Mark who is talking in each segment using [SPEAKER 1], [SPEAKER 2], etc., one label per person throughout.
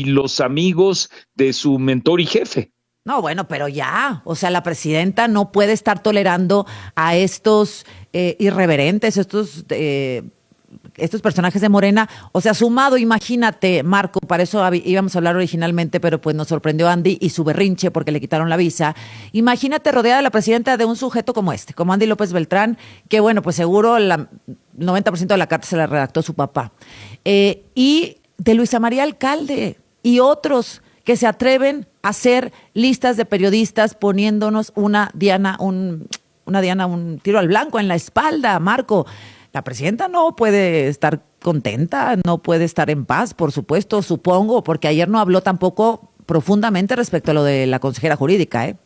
[SPEAKER 1] y los amigos de su mentor y jefe.
[SPEAKER 2] No, bueno, pero ya, o sea, la presidenta no puede estar tolerando a estos irreverentes, estos personajes de Morena. O sea, sumado, imagínate, Marco, para eso íbamos a hablar originalmente, pero pues nos sorprendió Andy y su berrinche porque le quitaron la visa. Imagínate rodeada de la presidenta de un sujeto como este, como Andy López Beltrán, que bueno, pues seguro el 90% de la carta se la redactó su papá. Y de Luisa María Alcalde y otros que se atreven a hacer listas de periodistas poniéndonos un tiro al blanco en la espalda, Marco. La presidenta no puede estar contenta, no puede estar en paz, por supuesto, supongo, porque ayer no habló tampoco profundamente respecto a lo de la consejera jurídica, ¿eh?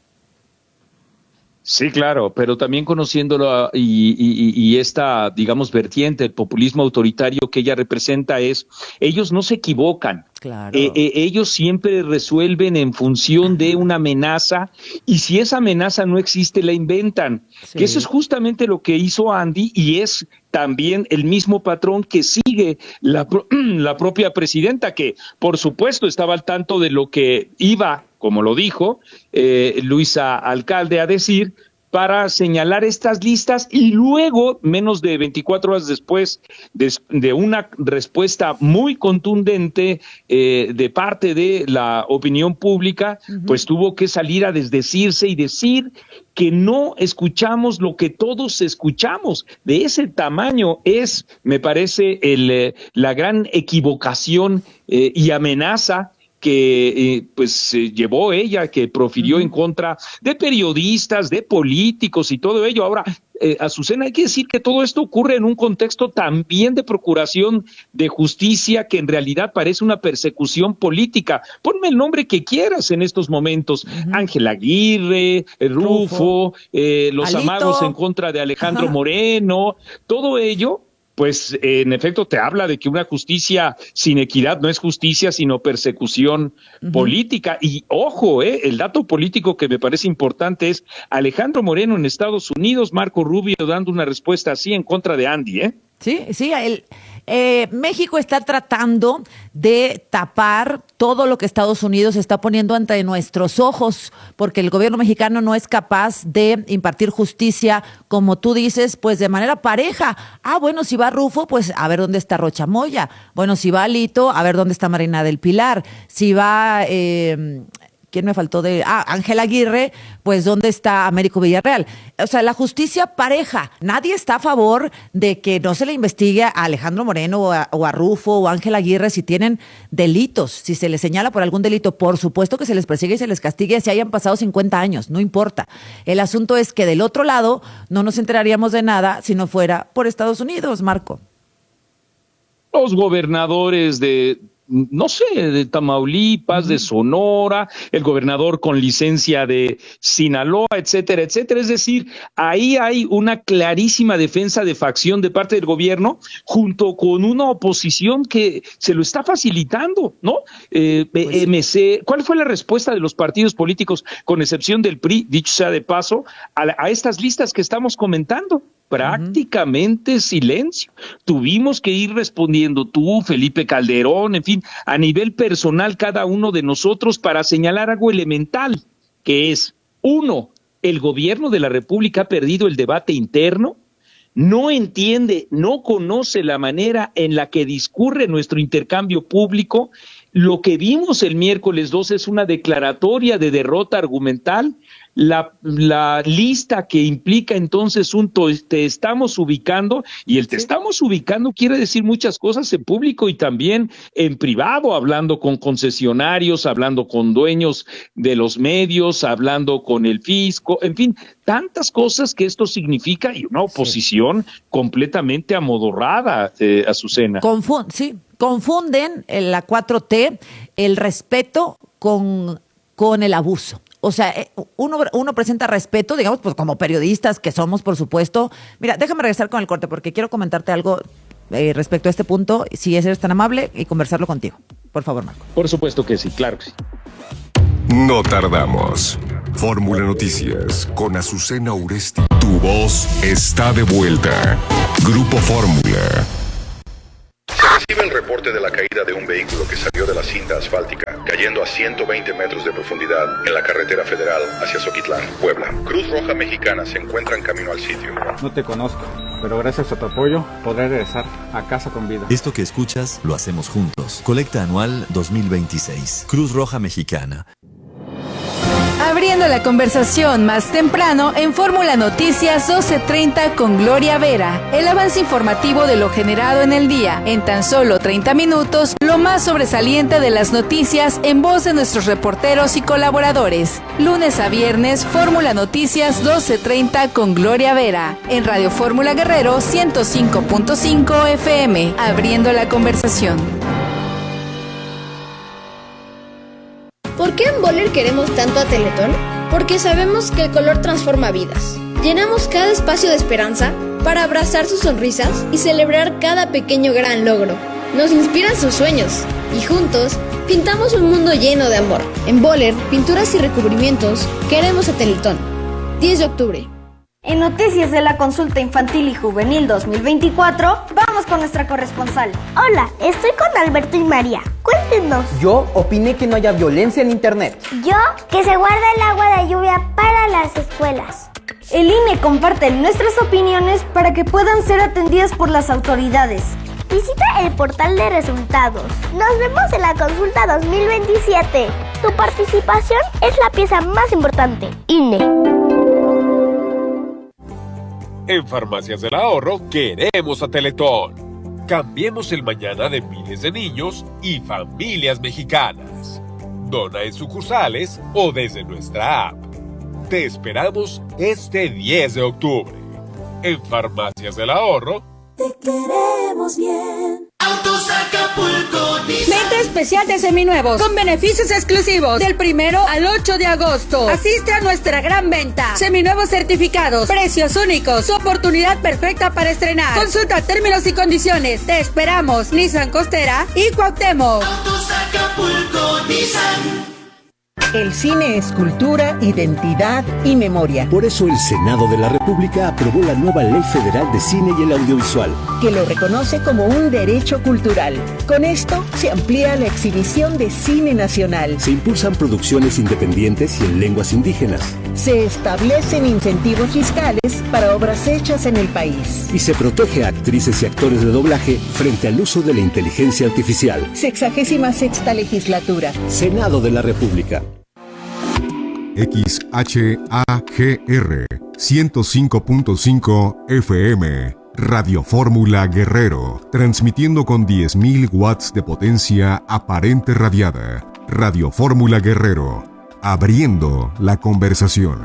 [SPEAKER 1] Sí, claro, pero también conociéndolo y esta, digamos, vertiente, el populismo autoritario que ella representa ellos no se equivocan.
[SPEAKER 2] Claro.
[SPEAKER 1] Ellos siempre resuelven en función de una amenaza y si esa amenaza no existe, la inventan. Sí. Que eso es justamente lo que hizo Andy y es también el mismo patrón que sigue la propia presidenta, que por supuesto estaba al tanto de lo que iba, como lo dijo Luisa Alcalde, a decir, para señalar estas listas y luego, menos de 24 horas después de una respuesta muy contundente de parte de la opinión pública, pues tuvo que salir a desdecirse y decir que no escuchamos lo que todos escuchamos. De ese tamaño es, me parece, la gran equivocación y amenaza que llevó ella, que profirió en contra de periodistas, de políticos y todo ello. Ahora, Azucena, hay que decir que todo esto ocurre en un contexto también de procuración de justicia que en realidad parece una persecución política. Ponme el nombre que quieras en estos momentos. Ángel Aguirre, Rufo, los
[SPEAKER 2] Alito.
[SPEAKER 1] amagos en contra de Alejandro Moreno, todo ello. Pues en efecto te habla de que una justicia sin equidad no es justicia, sino persecución política. Y ojo, el dato político que me parece importante es Alejandro Moreno en Estados Unidos, Marco Rubio dando una respuesta así en contra de Andy, ¿eh?
[SPEAKER 2] Sí, México está tratando de tapar todo lo que Estados Unidos está poniendo ante nuestros ojos, porque el gobierno mexicano no es capaz de impartir justicia, como tú dices, pues de manera pareja. Bueno, si va Rufo, pues a ver dónde está Rocha Moya. Bueno, si va Alito, a ver dónde está Marina del Pilar. Si va... ¿quién me faltó Ángel Aguirre? Pues ¿dónde está Américo Villarreal? O sea, la justicia pareja. Nadie está a favor de que no se le investigue a Alejandro Moreno o a Rufo o a Ángel Aguirre si tienen delitos, si se les señala por algún delito. Por supuesto que se les persigue y se les castigue si hayan pasado 50 años, no importa. El asunto es que del otro lado no nos enteraríamos de nada si no fuera por Estados Unidos, Marco.
[SPEAKER 1] Los gobernadores de Tamaulipas, de Sonora, el gobernador con licencia de Sinaloa, etcétera, etcétera. Es decir, ahí hay una clarísima defensa de facción de parte del gobierno junto con una oposición que se lo está facilitando, ¿no? MC, ¿cuál fue la respuesta de los partidos políticos, con excepción del PRI, dicho sea de paso, a estas listas que estamos comentando? Prácticamente silencio. Tuvimos que ir respondiendo tú, Felipe Calderón, en fin, a nivel personal cada uno de nosotros para señalar algo elemental, que es, 1, el gobierno de la República ha perdido el debate interno, no entiende, no conoce la manera en la que discurre nuestro intercambio público. Lo que vimos el miércoles 2 es una declaratoria de derrota argumental. La lista que implica entonces te estamos ubicando, y el te estamos ubicando quiere decir muchas cosas en público y también en privado, hablando con concesionarios, hablando con dueños de los medios, hablando con el fisco, en fin, tantas cosas que esto significa, y una oposición completamente amodorrada, Azucena.
[SPEAKER 2] Confunden la 4T el respeto con el abuso. O sea, uno presenta respeto, digamos, pues como periodistas que somos, por supuesto. Mira, déjame regresar con el corte porque quiero comentarte algo respecto a este punto, si eres tan amable, y conversarlo contigo. Por favor, Marco.
[SPEAKER 1] Por supuesto que sí, claro que sí.
[SPEAKER 3] No tardamos. Fórmula Noticias con Azucena Uresti. Tu voz está de vuelta. Grupo Fórmula.
[SPEAKER 4] Se recibe el reporte de la caída de un vehículo que salió de la cinta asfáltica, cayendo a 120 metros de profundidad en la carretera federal hacia Zoquitlán, Puebla. Cruz Roja Mexicana se encuentra en camino al sitio.
[SPEAKER 5] No te conozco, pero gracias a tu apoyo podré regresar a casa con vida.
[SPEAKER 6] Esto que escuchas lo hacemos juntos. Colecta anual 2026. Cruz Roja Mexicana.
[SPEAKER 7] Abriendo la conversación más temprano en Fórmula Noticias 12:30 con Gloria Vera. El avance informativo de lo generado en el día. En tan solo 30 minutos, lo más sobresaliente de las noticias en voz de nuestros reporteros y colaboradores. Lunes a viernes, Fórmula Noticias 12:30 con Gloria Vera. En Radio Fórmula Guerrero 105.5 FM. Abriendo la conversación.
[SPEAKER 8] ¿Por qué en Boller queremos tanto a Teletón? Porque sabemos que el color transforma vidas. Llenamos cada espacio de esperanza para abrazar sus sonrisas y celebrar cada pequeño gran logro. Nos inspiran sus sueños y juntos pintamos un mundo lleno de amor. En Boller, pinturas y recubrimientos, queremos a Teletón. 10 de octubre.
[SPEAKER 9] En Noticias de la Consulta Infantil y Juvenil 2024, vamos con nuestra corresponsal.
[SPEAKER 10] Hola, estoy con Alberto y María. Cuéntenos.
[SPEAKER 11] Yo opiné que no haya violencia en internet.
[SPEAKER 10] Yo, que se guarda el agua de lluvia para las escuelas.
[SPEAKER 9] El INE comparte nuestras opiniones para que puedan ser atendidas por las autoridades.
[SPEAKER 10] Visita el portal de resultados. Nos vemos en la consulta 2027. Tu participación es la pieza más importante. INE.
[SPEAKER 12] En Farmacias del Ahorro queremos a Teletón. Cambiemos el mañana de miles de niños y familias mexicanas. Dona en sucursales o desde nuestra app. Te esperamos este 10 de octubre. En Farmacias del Ahorro.
[SPEAKER 13] Te queremos bien. Autos Acapulco Nissan.
[SPEAKER 14] Venta especial de seminuevos con beneficios exclusivos del 1 al 8 de agosto. Asiste a nuestra gran venta. Seminuevos certificados, precios únicos, su oportunidad perfecta para estrenar. Consulta términos y condiciones. Te esperamos. Nissan Costera y Cuauhtémoc.
[SPEAKER 13] Autos Acapulco Nissan.
[SPEAKER 15] El cine es cultura, identidad y memoria.
[SPEAKER 16] Por eso el Senado de la República aprobó la nueva Ley Federal de Cine y el Audiovisual,
[SPEAKER 15] que lo reconoce como un derecho cultural. Con esto se amplía la exhibición de cine nacional.
[SPEAKER 16] Se impulsan producciones independientes y en lenguas indígenas.
[SPEAKER 15] Se establecen incentivos fiscales para obras hechas en el país.
[SPEAKER 16] Y se protege a actrices y actores de doblaje frente al uso de la inteligencia artificial.
[SPEAKER 15] 66ª legislatura.
[SPEAKER 16] Senado de la República.
[SPEAKER 3] XHAGR 105.5 FM, Radio Fórmula Guerrero, transmitiendo con 10.000 watts de potencia aparente radiada. Radio Fórmula Guerrero, abriendo la conversación.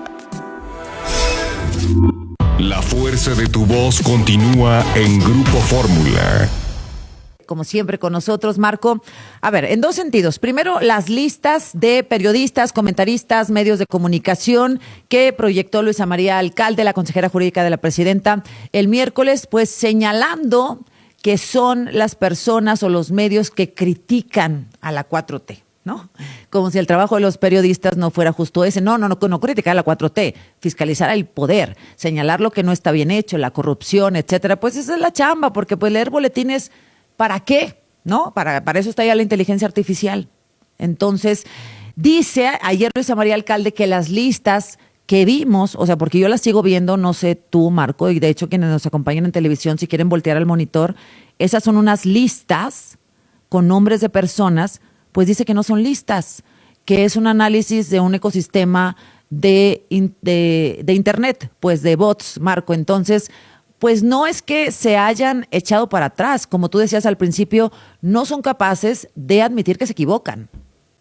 [SPEAKER 3] La fuerza de tu voz continúa en Grupo Fórmula.
[SPEAKER 2] Como siempre con nosotros, Marco. A ver, en dos sentidos. Primero, las listas de periodistas, comentaristas, medios de comunicación que proyectó Luisa María Alcalde, la consejera jurídica de la presidenta, el miércoles, pues señalando que son las personas o los medios que critican a la 4T, ¿no? Como si el trabajo de los periodistas no fuera justo ese. No criticar a la 4T, fiscalizar el poder, señalar lo que no está bien hecho, la corrupción, etcétera. Pues esa es la chamba, porque pues leer boletines, ¿para qué? ¿No? Para eso está ya la inteligencia artificial. Entonces, dice ayer Luisa María Alcalde que las listas que vimos, o sea, porque yo las sigo viendo, no sé tú, Marco, y de hecho quienes nos acompañan en televisión, si quieren voltear al monitor, esas son unas listas con nombres de personas, pues dice que no son listas, que es un análisis de un ecosistema de Internet, pues de bots, Marco. Entonces, pues no es que se hayan echado para atrás, como tú decías al principio, no son capaces de admitir que se equivocan.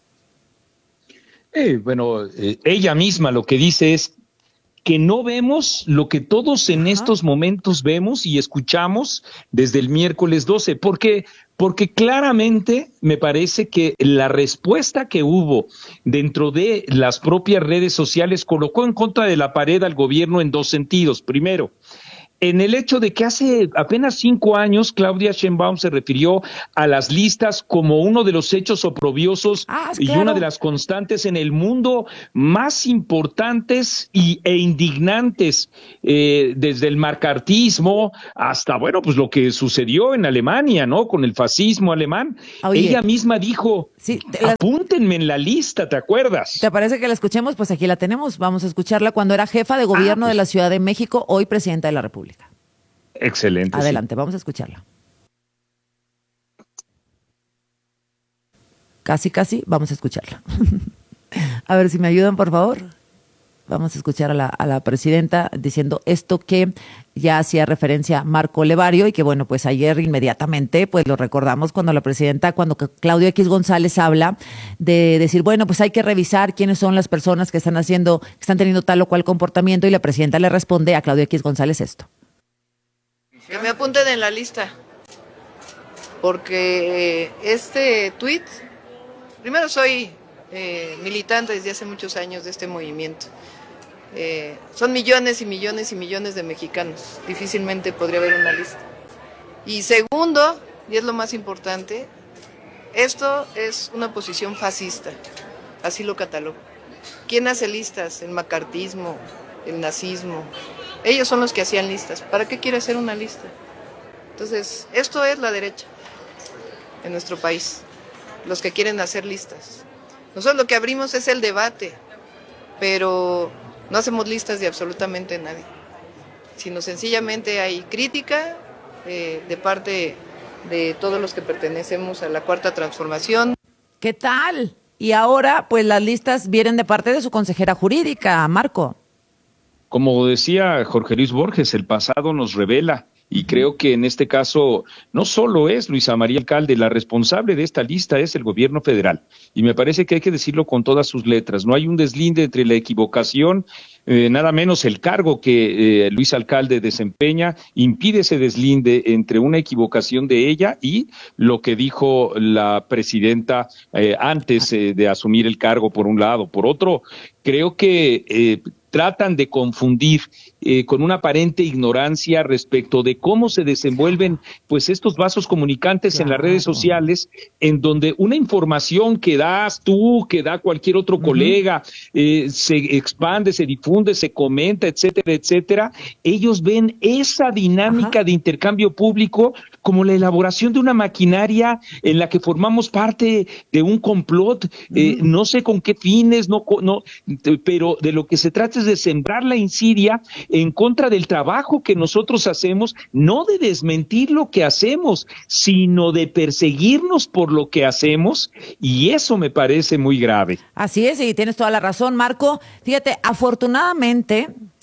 [SPEAKER 1] Ella misma lo que dice es que no vemos lo que todos en estos momentos vemos y escuchamos desde el miércoles 12, porque claramente me parece que la respuesta que hubo dentro de las propias redes sociales colocó en contra de la pared al gobierno en dos sentidos. Primero, en el hecho de que hace apenas 5 años Claudia Sheinbaum se refirió a las listas como uno de los hechos oprobiosos y una de las constantes en el mundo más importantes e indignantes, desde el macartismo hasta, bueno, pues lo que sucedió en Alemania, ¿no? Con el fascismo alemán. Oye, ella misma dijo, apúntenme en la lista, ¿te acuerdas?
[SPEAKER 2] ¿Te parece que la escuchemos? Pues aquí la tenemos. Vamos a escucharla cuando era jefa de gobierno de la Ciudad de México, hoy presidenta de la República.
[SPEAKER 1] Excelente.
[SPEAKER 2] Adelante, vamos a escucharla. Casi, vamos a escucharla. A ver si me ayudan, por favor. Vamos a escuchar a la presidenta diciendo esto que ya hacía referencia a Marco Levario y que, bueno, pues ayer inmediatamente pues lo recordamos cuando la presidenta, cuando Claudio X González habla de decir, bueno, pues hay que revisar quiénes son las personas que están teniendo tal o cual comportamiento, y la presidenta le responde a Claudio X González esto.
[SPEAKER 17] Que me apunten en la lista, porque este tuit, primero soy militante desde hace muchos años de este movimiento. Son millones y millones y millones de mexicanos, difícilmente podría haber una lista. Y segundo, y es lo más importante, esto es una posición fascista, así lo catalogo. ¿Quién hace listas? El macartismo, el nazismo. Ellos son los que hacían listas. ¿Para qué quiere hacer una lista? Entonces, esto es la derecha en nuestro país, los que quieren hacer listas. Nosotros lo que abrimos es el debate, pero no hacemos listas de absolutamente nadie, sino sencillamente hay crítica de parte de todos los que pertenecemos a la Cuarta Transformación.
[SPEAKER 2] ¿Qué tal? Y ahora, pues las listas vienen de parte de su consejera jurídica, Marco.
[SPEAKER 1] Como decía Jorge Luis Borges, el pasado nos revela, y creo que en este caso no solo es Luisa María Alcalde, la responsable de esta lista es el gobierno federal, y me parece que hay que decirlo con todas sus letras. No hay un deslinde entre la equivocación, nada menos el cargo que Luisa Alcalde desempeña impide ese deslinde entre una equivocación de ella y lo que dijo la presidenta antes de asumir el cargo, por un lado. Por otro, creo que tratan de confundir con una aparente ignorancia respecto de cómo se desenvuelven pues estos vasos comunicantes en las redes sociales, en donde una información que das tú, que da cualquier otro colega, se expande, se difunde, se comenta, etcétera, etcétera. Ellos ven esa dinámica de intercambio público como la elaboración de una maquinaria en la que formamos parte de un complot, no sé con qué fines, pero de lo que se trata es de sembrar la insidia en contra del trabajo que nosotros hacemos, no de desmentir lo que hacemos, sino de perseguirnos por lo que hacemos, y eso me parece muy grave.
[SPEAKER 2] Así es, y tienes toda la razón, Marco. Fíjate, afortunadamente,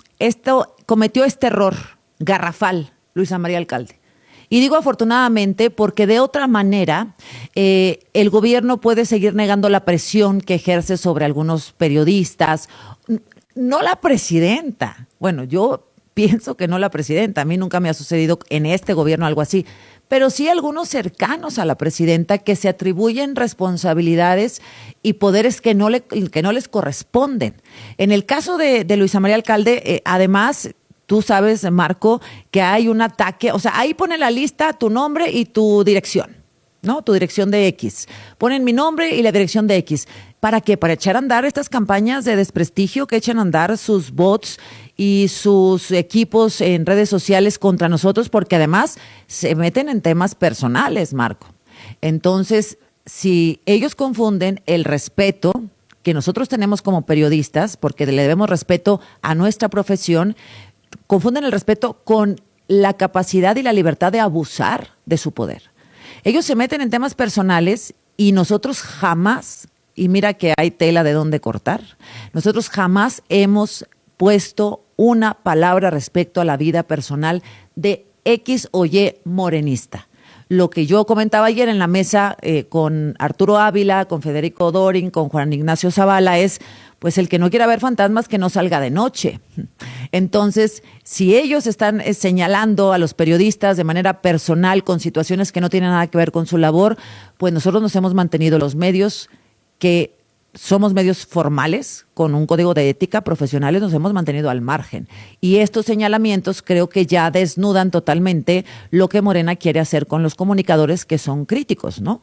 [SPEAKER 2] cometió este error garrafal Luisa María Alcalde. Y digo afortunadamente porque de otra manera el gobierno puede seguir negando la presión que ejerce sobre algunos periodistas. No la presidenta. Bueno, yo pienso que no la presidenta. A mí nunca me ha sucedido en este gobierno algo así. Pero sí algunos cercanos a la presidenta que se atribuyen responsabilidades y poderes que no les corresponden. En el caso de Luisa María Alcalde, además, tú sabes, Marco, que hay un ataque. O sea, ahí pone la lista tu nombre y tu dirección, ¿no? Tu dirección de X. Ponen mi nombre y la dirección de X. ¿Para qué? Para echar a andar estas campañas de desprestigio que echan a andar sus bots y sus equipos en redes sociales contra nosotros, porque además se meten en temas personales, Marco. Entonces, si ellos confunden el respeto que nosotros tenemos como periodistas, porque le debemos respeto a nuestra profesión, confunden el respeto con la capacidad y la libertad de abusar de su poder. Ellos se meten en temas personales y nosotros jamás, y mira que hay tela de dónde cortar, nosotros jamás hemos puesto una palabra respecto a la vida personal de X o Y morenista. Lo que yo comentaba ayer en la mesa con Arturo Ávila, con Federico Dorin, con Juan Ignacio Zavala es, pues el que no quiera ver fantasmas que no salga de noche. Entonces, si ellos están señalando a los periodistas de manera personal con situaciones que no tienen nada que ver con su labor, pues nosotros nos hemos mantenido los medios que somos medios formales, con un código de ética, profesionales, nos hemos mantenido al margen. Y estos señalamientos creo que ya desnudan totalmente lo que Morena quiere hacer con los comunicadores que son críticos, ¿no?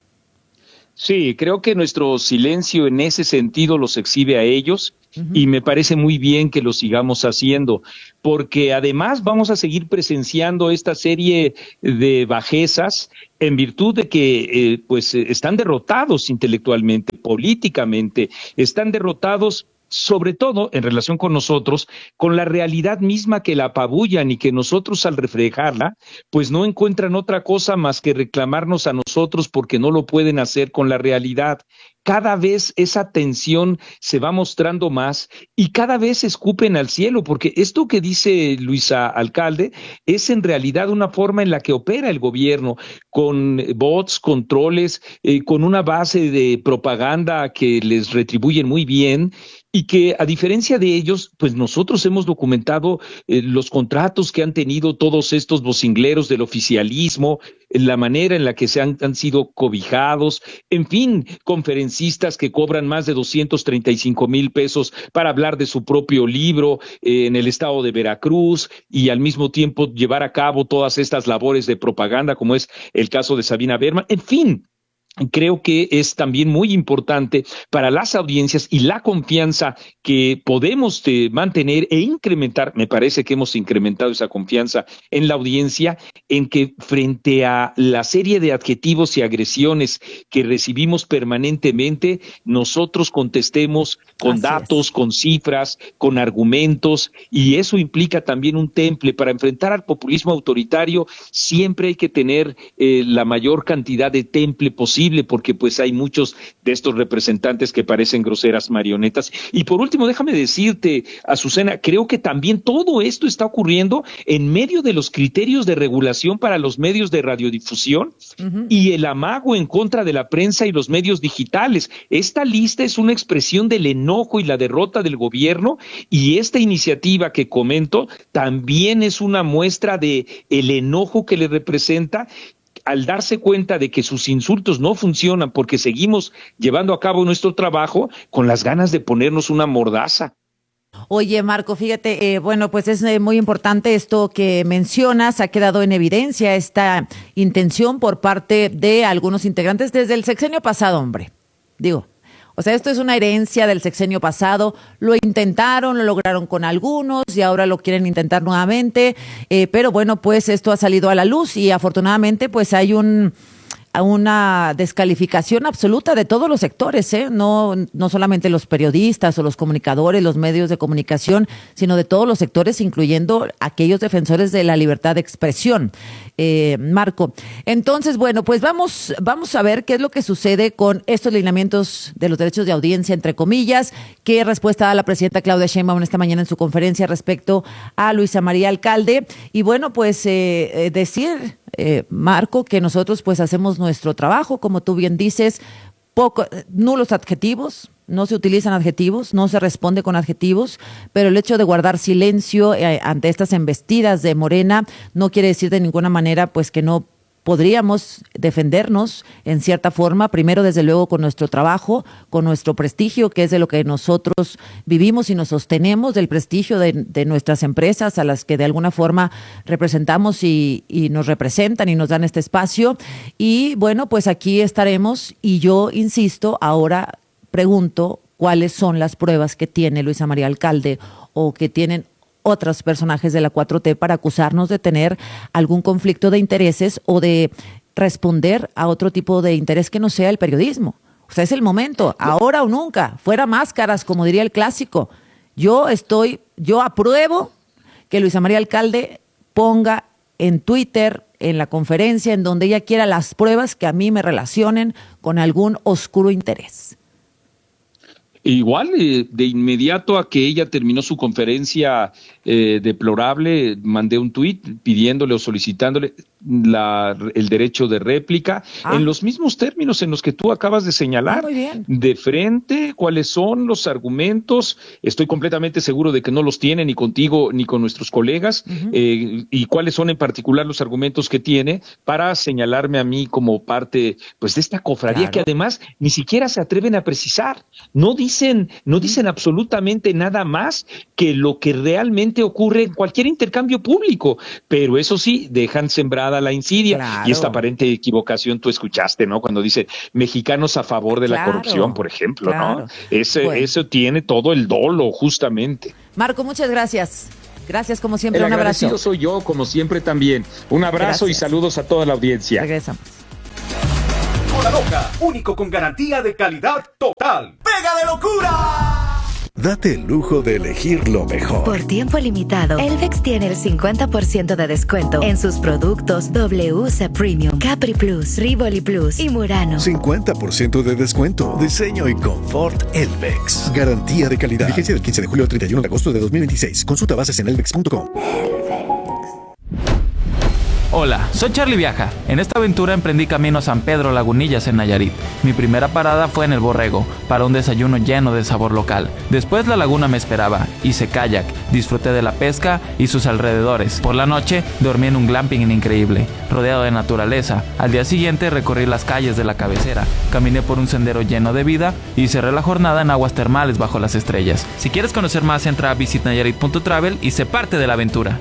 [SPEAKER 1] Sí, creo que nuestro silencio en ese sentido los exhibe a ellos y me parece muy bien que lo sigamos haciendo, porque además vamos a seguir presenciando esta serie de bajezas en virtud de que están derrotados intelectualmente, políticamente, están derrotados sobre todo en relación con nosotros, con la realidad misma que la apabullan y que nosotros al reflejarla, pues no encuentran otra cosa más que reclamarnos a nosotros porque no lo pueden hacer con la realidad. Cada vez esa tensión se va mostrando más y cada vez escupen al cielo, porque esto que dice Luisa Alcalde es en realidad una forma en la que opera el gobierno, con bots, controles, con una base de propaganda que les retribuyen muy bien, y que a diferencia de ellos, pues nosotros hemos documentado los contratos que han tenido todos estos vocingleros del oficialismo, la manera en la que han sido cobijados, en fin, conferencistas que cobran más de 235,000 pesos para hablar de su propio libro en el estado de Veracruz y al mismo tiempo llevar a cabo todas estas labores de propaganda, como es el caso de Sabina Berman, en fin. Creo que es también muy importante para las audiencias y la confianza que podemos mantener e incrementar. Me parece que hemos incrementado esa confianza en la audiencia, en que frente a la serie de adjetivos y agresiones que recibimos permanentemente, nosotros contestemos con datos, con cifras, con argumentos, y eso implica también un temple. Para enfrentar al populismo autoritario siempre hay que tener la mayor cantidad de temple posible, porque pues hay muchos de estos representantes que parecen groseras marionetas. Y por último, déjame decirte, Azucena, creo que también todo esto está ocurriendo en medio de los criterios de regulación para los medios de radiodifusión y el amago en contra de la prensa y los medios digitales. Esta lista es una expresión del enojo y la derrota del gobierno, y esta iniciativa que comento también es una muestra de el enojo que le representa al darse cuenta de que sus insultos no funcionan porque seguimos llevando a cabo nuestro trabajo, con las ganas de ponernos una mordaza.
[SPEAKER 2] Oye, Marco, fíjate, bueno, pues es muy importante esto que mencionas. Ha quedado en evidencia esta intención por parte de algunos integrantes desde el sexenio pasado, hombre. Digo, o sea, esto es una herencia del sexenio pasado. Lo intentaron, lo lograron con algunos y ahora lo quieren intentar nuevamente. Pero bueno, pues esto ha salido a la luz y afortunadamente pues hay una descalificación absoluta de todos los sectores, no solamente los periodistas o los comunicadores, los medios de comunicación, sino de todos los sectores, incluyendo aquellos defensores de la libertad de expresión. Marco, entonces, bueno, pues vamos a ver qué es lo que sucede con estos lineamientos de los derechos de audiencia, entre comillas, qué respuesta da la presidenta Claudia Sheinbaum esta mañana en su conferencia respecto a Luisa María Alcalde. Y bueno, pues decir, Marco, que nosotros pues hacemos nuestro trabajo, como tú bien dices, nulos adjetivos, no se utilizan adjetivos, no se responde con adjetivos, pero el hecho de guardar silencio ante estas embestidas de Morena no quiere decir de ninguna manera pues que no podríamos defendernos en cierta forma, primero desde luego con nuestro trabajo, con nuestro prestigio, que es de lo que nosotros vivimos y nos sostenemos, del prestigio de nuestras empresas a las que de alguna forma representamos y nos representan y nos dan este espacio. Y bueno, pues aquí estaremos y yo insisto, ahora pregunto cuáles son las pruebas que tiene Luisa María Alcalde o que tienen otros personajes de la 4T para acusarnos de tener algún conflicto de intereses o de responder a otro tipo de interés que no sea el periodismo. O sea, es el momento, ahora o nunca, fuera máscaras, como diría el clásico. Yo apruebo que Luisa María Alcalde ponga en Twitter, en la conferencia, en donde ella quiera, las pruebas que a mí me relacionen con algún oscuro interés.
[SPEAKER 1] Igual, de inmediato a que ella terminó su conferencia deplorable, mandé un tuit pidiéndole o solicitándole, el derecho de réplica en los mismos términos en los que tú acabas de señalar.
[SPEAKER 2] Muy bien.
[SPEAKER 1] De frente, cuáles son los argumentos. Estoy completamente seguro de que no los tiene ni contigo ni con nuestros colegas, y cuáles son en particular los argumentos que tiene para señalarme a mí como parte pues de esta cofradía, que además ni siquiera se atreven a precisar. No dicen absolutamente nada más que lo que realmente ocurre en cualquier intercambio público, pero eso sí, dejan sembrada la insidia y esta aparente equivocación. Tú escuchaste, ¿no? Cuando dice mexicanos a favor de la corrupción, por ejemplo, ¿no? Eso tiene todo el dolo, justamente.
[SPEAKER 2] Marco, muchas gracias. Gracias, como siempre,
[SPEAKER 1] El
[SPEAKER 2] un abrazo.
[SPEAKER 1] agradecido soy yo, como siempre también. Un abrazo y saludos a toda la audiencia.
[SPEAKER 2] Regresamos.
[SPEAKER 18] Cola Loca, único con garantía de calidad total. ¡Pega de locura!
[SPEAKER 19] Date el lujo de elegir lo mejor.
[SPEAKER 20] Por tiempo limitado, Elvex tiene el 50% de descuento en sus productos WC Premium, Capri Plus, Rivoli Plus y Murano.
[SPEAKER 19] 50% de descuento. Diseño y confort Elvex. Garantía de calidad. Vigencia del 15 de julio al 31 de agosto de 2026. Consulta bases en elvex.com.
[SPEAKER 21] Hola, soy Charlie Viaja. En esta aventura emprendí camino a San Pedro Lagunillas en Nayarit. Mi primera parada fue en El Borrego, para un desayuno lleno de sabor local. Después la laguna me esperaba, hice kayak, disfruté de la pesca y sus alrededores. Por la noche dormí en un glamping increíble, rodeado de naturaleza. Al día siguiente recorrí las calles de la cabecera, caminé por un sendero lleno de vida y cerré la jornada en aguas termales bajo las estrellas. Si quieres conocer más, entra a visitnayarit.travel y sé parte de la aventura.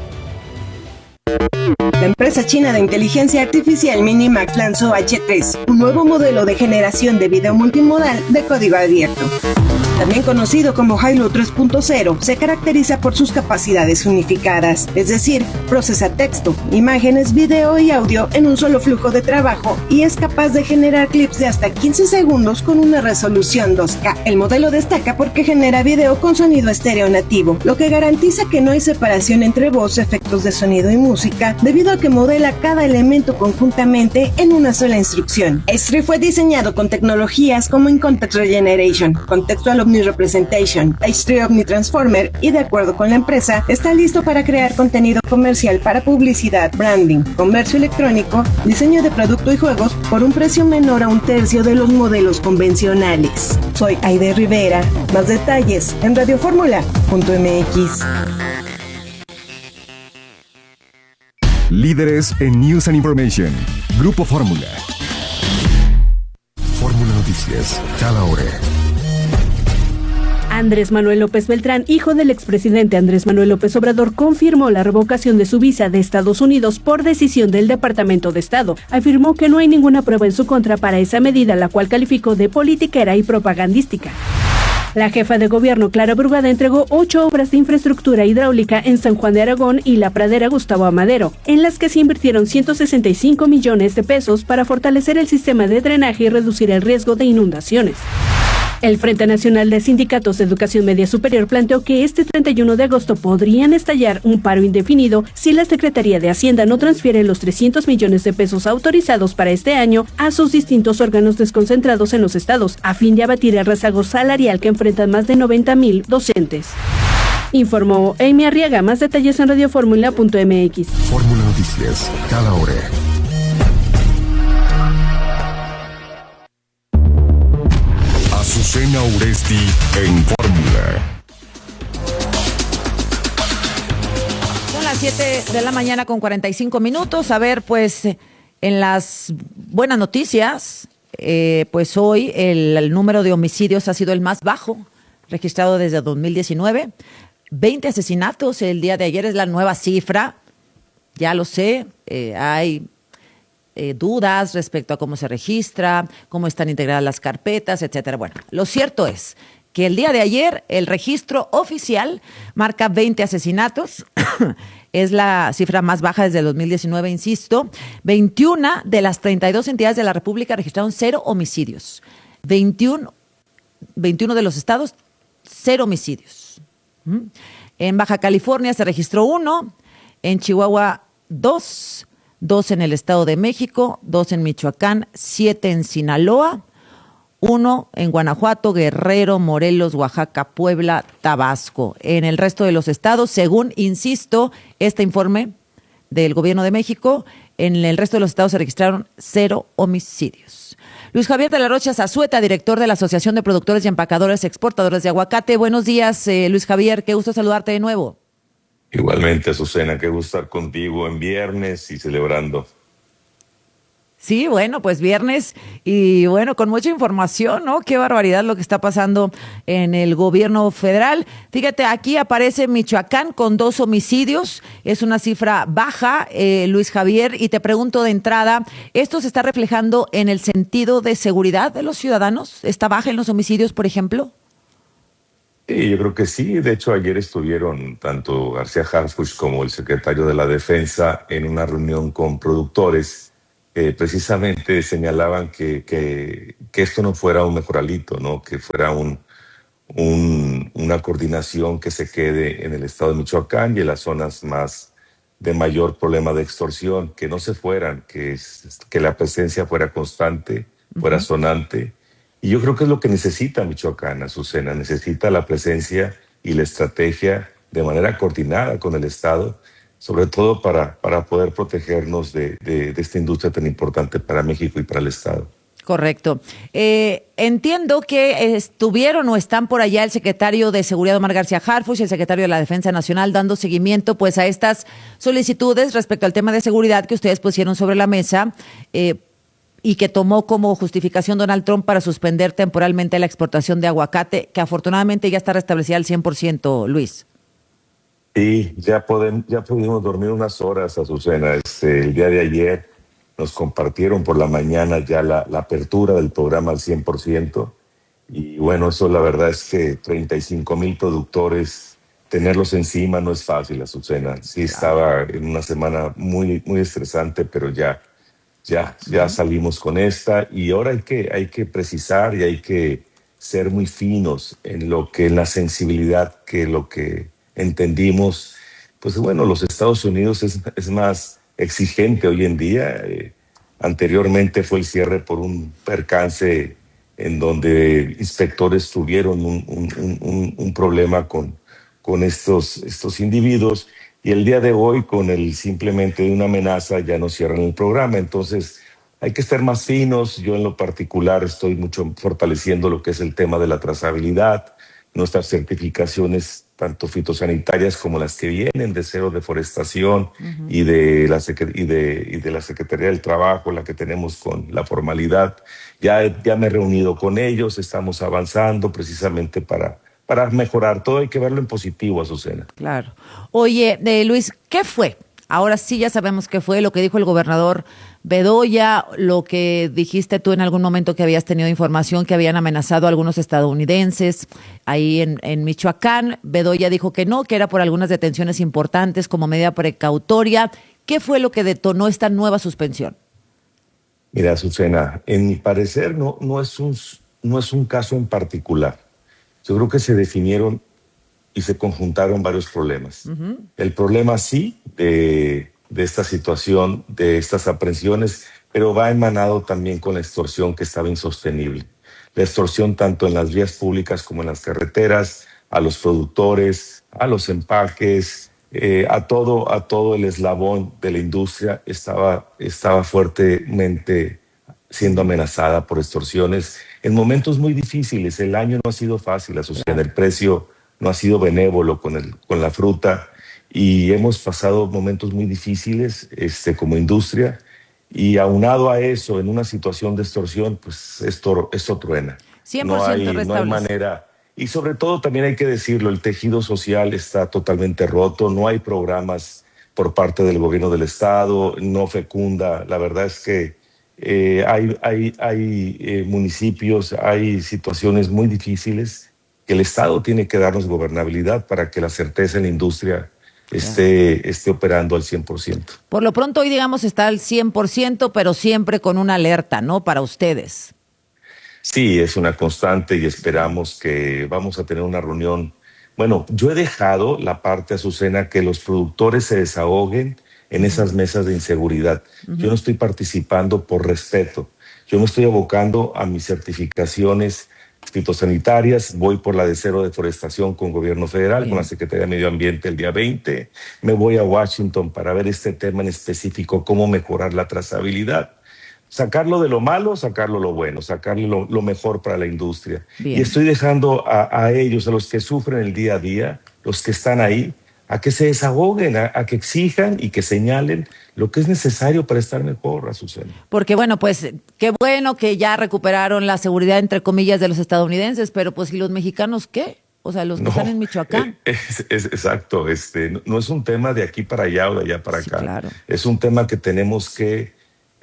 [SPEAKER 22] La empresa china de inteligencia artificial Minimax lanzó H3, un nuevo modelo de generación de video multimodal de código abierto. También conocido como Hailu 3.0, se caracteriza por sus capacidades unificadas, es decir, procesa texto, imágenes, video y audio en un solo flujo de trabajo y es capaz de generar clips de hasta 15 segundos con una resolución 2K. El modelo destaca porque genera video con sonido estéreo nativo, lo que garantiza que no hay separación entre voz, efectos de sonido y música, debido a que modela cada elemento conjuntamente en una sola instrucción. H3 fue diseñado con tecnologías como In-Context Regeneration, Contextual Omni-Representation, H3 Omni-Transformer y, de acuerdo con la empresa, está listo para crear contenido comercial para publicidad, branding, comercio electrónico, diseño de producto y juegos por un precio menor a un tercio de los modelos convencionales. Soy Aide Rivera. Más detalles en radioformula.mx.
[SPEAKER 3] Líderes en News and Information. Grupo Fórmula. Fórmula Noticias. Cada hora.
[SPEAKER 23] Andrés Manuel López Beltrán, hijo del expresidente Andrés Manuel López Obrador, confirmó la revocación de su visa de Estados Unidos por decisión del Departamento de Estado. Afirmó que no hay ninguna prueba en su contra para esa medida, la cual calificó de politiquera y propagandística. La jefa de gobierno, Clara Brugada, entregó 8 obras de infraestructura hidráulica en San Juan de Aragón y La Pradera Gustavo Amadero, en las que se invirtieron 165 millones de pesos para fortalecer el sistema de drenaje y reducir el riesgo de inundaciones. El Frente Nacional de Sindicatos de Educación Media Superior planteó que este 31 de agosto podrían estallar un paro indefinido si la Secretaría de Hacienda no transfiere los 300 millones de pesos autorizados para este año a sus distintos órganos desconcentrados en los estados, a fin de abatir el rezago salarial que enfrentan más de 90,000 docentes. Informó Amy Arriaga. Más detalles en radioformula.mx.
[SPEAKER 3] Fórmula Noticias. Cada hora. Azucena Uresti en Fórmula.
[SPEAKER 2] Son las 7 de la mañana con 45 minutos. A ver, pues, en las buenas noticias, pues hoy el número de homicidios ha sido el más bajo registrado desde 2019. 20 asesinatos el día de ayer es la nueva cifra. Ya lo sé, hay dudas respecto a cómo se registra, cómo están integradas las carpetas, etcétera. Bueno, lo cierto es que el día de ayer el registro oficial marca 20 asesinatos. Es la cifra más baja desde el 2019, insisto. 21 de las 32 entidades de la República registraron 0 homicidios. 21 de los estados, 0 homicidios. En Baja California se registró 1, en Chihuahua 2 en el Estado de México, 2 en Michoacán, 7 en Sinaloa, 1 en Guanajuato, Guerrero, Morelos, Oaxaca, Puebla, Tabasco. En el resto de los estados, según, insisto, este informe del Gobierno de México, En el resto de los estados se registraron 0 homicidios. Luis Javier de la Rocha Zazueta, director de la Asociación de Productores y Empacadores Exportadores de Aguacate. Buenos días, Luis Javier, qué gusto saludarte de nuevo.
[SPEAKER 4] Igualmente, Azucena, qué gusto estar contigo en viernes y celebrando.
[SPEAKER 2] Sí, bueno, pues viernes y bueno, con mucha información, ¿no? Qué barbaridad lo que está pasando en el gobierno federal. Fíjate, aquí aparece Michoacán con 2 homicidios, es una cifra baja, Luis Javier, y te pregunto de entrada, ¿esto se está reflejando en el sentido de seguridad de los ciudadanos? ¿Está baja en los homicidios, por ejemplo?
[SPEAKER 4] Sí, yo creo que sí. De hecho, ayer estuvieron tanto García Harfuch como el secretario de la Defensa en una reunión con productores. Precisamente señalaban que esto no fuera un mejoralito, ¿no? Que fuera una coordinación que se quede en el estado de Michoacán y en las zonas más de mayor problema de extorsión, que no se fueran, que la presencia fuera constante, fuera sonante. Y yo creo que es lo que necesita Michoacán, Azucena, necesita la presencia y la estrategia de manera coordinada con el estado, sobre todo para poder protegernos de esta industria tan importante para México y para el Estado.
[SPEAKER 2] Correcto. Entiendo que estuvieron o están por allá el secretario de Seguridad, Omar García Harfuch, y el secretario de la Defensa Nacional, dando seguimiento pues a estas solicitudes respecto al tema de seguridad que ustedes pusieron sobre la mesa y que tomó como justificación Donald Trump para suspender temporalmente la exportación de aguacate, que afortunadamente ya está restablecida al 100%, Luis.
[SPEAKER 4] Sí, ya pudimos dormir unas horas, Azucena. El día de ayer nos compartieron por la mañana ya la apertura del programa al 100%. Y bueno, eso la verdad es que 35,000 productores, tenerlos encima no es fácil, Azucena. Sí, estaba en una semana muy, muy estresante, pero ya salimos con esta. Y ahora hay que precisar y hay que ser muy finos en la sensibilidad que lo que entendimos. Pues bueno, los Estados Unidos es más exigente hoy en día. Anteriormente fue el cierre por un percance en donde inspectores tuvieron un problema con estos individuos, y el día de hoy con simplemente una amenaza ya no cierran el programa. Entonces hay que estar más finos. Yo en lo particular estoy mucho fortaleciendo lo que es el tema de la trazabilidad, nuestras certificaciones tanto fitosanitarias como las que vienen de Cero Deforestación y de la Secretaría del Trabajo, la que tenemos con la formalidad. Ya me he reunido con ellos, estamos avanzando precisamente para mejorar. Todo hay que verlo en positivo, Azucena.
[SPEAKER 2] Claro. Oye, Luis, ¿qué fue? Ahora sí ya sabemos qué fue lo que dijo el gobernador Bedoya, lo que dijiste tú en algún momento que habías tenido información que habían amenazado a algunos estadounidenses ahí en Michoacán. Bedoya dijo que no, que era por algunas detenciones importantes como medida precautoria. ¿Qué fue lo que detonó esta nueva suspensión?
[SPEAKER 4] Mira, Azucena, en mi parecer no es un caso en particular. Yo creo que se definieron y se conjuntaron varios problemas. El problema sí de esta situación, de estas aprehensiones, pero va emanado también con la extorsión que estaba insostenible. La extorsión tanto en las vías públicas como en las carreteras, a los productores, a los empaques, a todo el eslabón de la industria estaba fuertemente siendo amenazada por extorsiones en momentos muy difíciles. El año no ha sido fácil, Azucena. El precio no ha sido benévolo con la fruta y hemos pasado momentos muy difíciles como industria, y aunado a eso, en una situación de extorsión, pues esto truena.
[SPEAKER 2] 100%
[SPEAKER 4] no hay manera. Y sobre todo también hay que decirlo, el tejido social está totalmente roto, no hay programas por parte del gobierno del estado, no fecunda. La verdad es que hay municipios, hay situaciones muy difíciles que el Estado tiene que darnos gobernabilidad para que la certeza en la industria esté operando al 100%.
[SPEAKER 2] Por lo pronto hoy, digamos, está al 100%, pero siempre con una alerta, ¿no? Para ustedes.
[SPEAKER 4] Sí, es una constante y esperamos que vamos a tener una reunión. Bueno, yo he dejado la parte, Azucena, que los productores se desahoguen en esas mesas de inseguridad. Yo no estoy participando por respeto. Yo me estoy abocando a mis certificaciones fitosanitarias, voy por la de cero deforestación con gobierno federal, con la Secretaría de Medio Ambiente el día 20, me voy a Washington para ver este tema en específico, cómo mejorar la trazabilidad. Sacarlo de lo malo, sacarlo lo bueno, sacarle lo mejor para la industria.
[SPEAKER 2] Bien.
[SPEAKER 4] Y estoy dejando a ellos, a los que sufren el día a día, los que están ahí, a que se desahoguen, a que exijan y que señalen lo que es necesario para estar mejor, Azucena.
[SPEAKER 2] Porque bueno, pues qué bueno que ya recuperaron la seguridad, entre comillas, de los estadounidenses, pero pues ¿y los mexicanos qué? O sea, los que están en Michoacán.
[SPEAKER 4] Exacto, no es un tema de aquí para allá o de allá para acá.
[SPEAKER 2] Claro.
[SPEAKER 4] Es un tema que tenemos que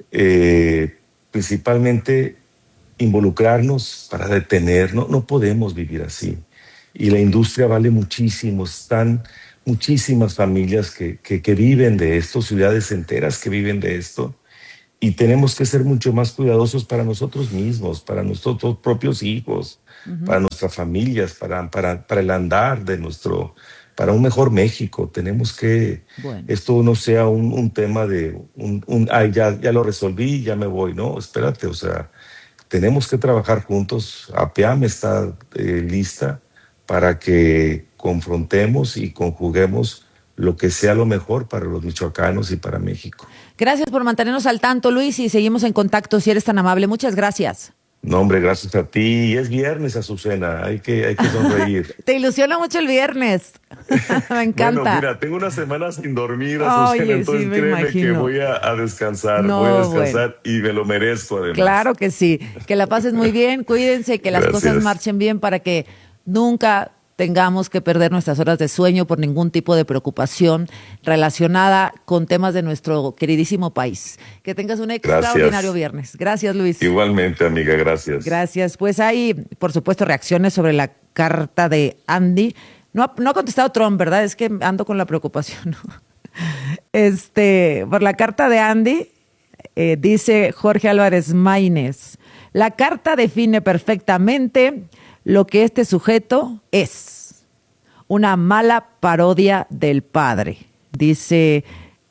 [SPEAKER 4] principalmente involucrarnos para detener. No podemos vivir así. Y la industria vale muchísimo, están muchísimas familias que viven de esto, ciudades enteras que viven de esto, y tenemos que ser mucho más cuidadosos para nosotros mismos, para nuestros propios hijos, para nuestras familias, para el andar de para un mejor México. Tenemos que, esto no sea un tema de ya lo resolví, ya me voy. No, espérate, o sea, tenemos que trabajar juntos. APEAM está lista para que confrontemos y conjuguemos lo que sea lo mejor para los michoacanos y para México.
[SPEAKER 2] Gracias por mantenernos al tanto, Luis, y seguimos en contacto si eres tan amable. Muchas gracias.
[SPEAKER 4] No, hombre, gracias a ti. Es viernes, Azucena, hay que sonreír.
[SPEAKER 2] Te ilusiona mucho el viernes. Me encanta.
[SPEAKER 4] Bueno, mira, tengo una semana sin dormir, Azucena,
[SPEAKER 2] Oye,
[SPEAKER 4] entonces
[SPEAKER 2] sí, me
[SPEAKER 4] créeme
[SPEAKER 2] imagino.
[SPEAKER 4] que voy a descansar,
[SPEAKER 2] No,
[SPEAKER 4] y me lo merezco además.
[SPEAKER 2] Claro que sí. Que la pases muy bien, cuídense, que las
[SPEAKER 4] Gracias.
[SPEAKER 2] cosas marchen bien para que nunca tengamos que perder nuestras horas de sueño por ningún tipo de preocupación relacionada con temas de nuestro queridísimo país. Que tengas un extraordinario viernes. Gracias, Luis.
[SPEAKER 4] Igualmente, amiga, gracias.
[SPEAKER 2] Gracias. Pues hay, por supuesto, reacciones sobre la carta de Andy. No ha contestado Trump, ¿verdad? Es que ando con la preocupación. Por la carta de Andy, dice Jorge Álvarez Maínez, la carta define perfectamente lo que este sujeto es, una mala parodia del padre. Dice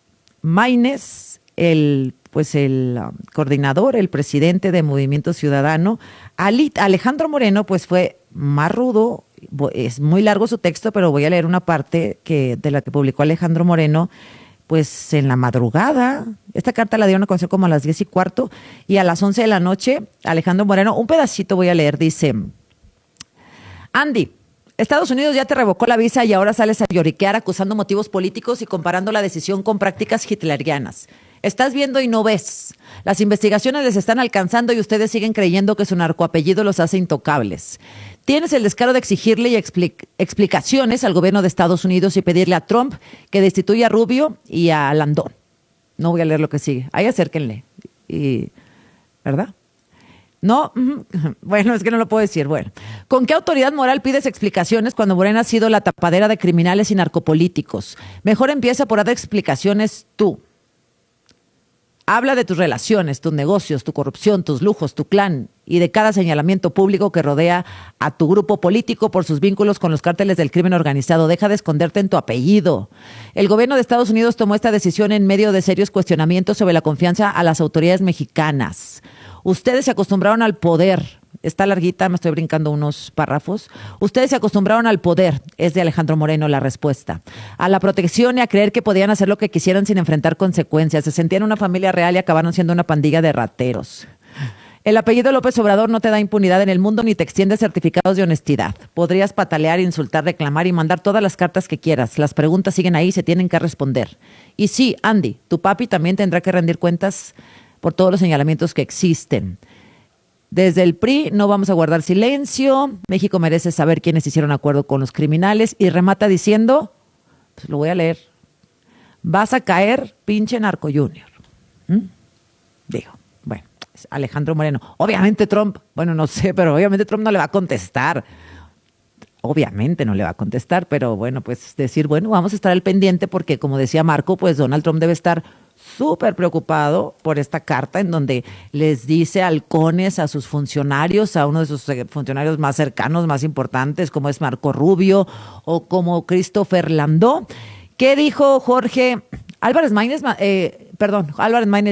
[SPEAKER 2] Maínez, el coordinador, el presidente de Movimiento Ciudadano. Alejandro Moreno, pues fue más rudo. Es muy largo su texto, pero voy a leer una parte de la que publicó Alejandro Moreno, pues en la madrugada. Esta carta la dieron a conocer como a las 10:15, y a las 11 de la noche, Alejandro Moreno, un pedacito voy a leer, dice: Andy, Estados Unidos ya te revocó la visa y ahora sales a lloriquear acusando motivos políticos y comparando la decisión con prácticas hitlerianas. Estás viendo y no ves. Las investigaciones les están alcanzando y ustedes siguen creyendo que su narcoapellido los hace intocables. Tienes el descaro de exigirle explicaciones al gobierno de Estados Unidos y pedirle a Trump que destituya a Rubio y a Landó. No voy a leer lo que sigue. Ahí acérquenle. ¿Verdad? No, bueno, es que no lo puedo decir. Bueno, ¿con qué autoridad moral pides explicaciones cuando Morena ha sido la tapadera de criminales y narcopolíticos? Mejor empieza por dar explicaciones tú. Habla de tus relaciones, tus negocios, tu corrupción, tus lujos, tu clan y de cada señalamiento público que rodea a tu grupo político por sus vínculos con los cárteles del crimen organizado. Deja de esconderte en tu apellido. El gobierno de Estados Unidos tomó esta decisión en medio de serios cuestionamientos sobre la confianza a las autoridades mexicanas. Ustedes se acostumbraron al poder. Está larguita, me estoy brincando unos párrafos. Ustedes se acostumbraron al poder, es de Alejandro Moreno la respuesta. A la protección y a creer que podían hacer lo que quisieran sin enfrentar consecuencias. Se sentían una familia real y acabaron siendo una pandilla de rateros. El apellido López Obrador no te da impunidad en el mundo ni te extiende certificados de honestidad. Podrías patalear, insultar, reclamar y mandar todas las cartas que quieras. Las preguntas siguen ahí y se tienen que responder. Y sí, Andy, tu papi también tendrá que rendir cuentas por todos los señalamientos que existen. Desde el PRI no vamos a guardar silencio. México merece saber quiénes hicieron acuerdo con los criminales. Y remata diciendo, pues lo voy a leer: vas a caer, pinche narco junior. Digo, bueno, es Alejandro Moreno. Obviamente Trump, bueno, no sé, pero obviamente Trump no le va a contestar. Obviamente no le va a contestar, pero bueno, pues decir, bueno, vamos a estar al pendiente porque, como decía Marco, pues Donald Trump debe estar súper preocupado por esta carta en donde les dice halcones a sus funcionarios, a uno de sus funcionarios más cercanos, más importantes, como es Marco Rubio o como Christopher Landó. ¿Qué dijo Jorge Álvarez Maínez?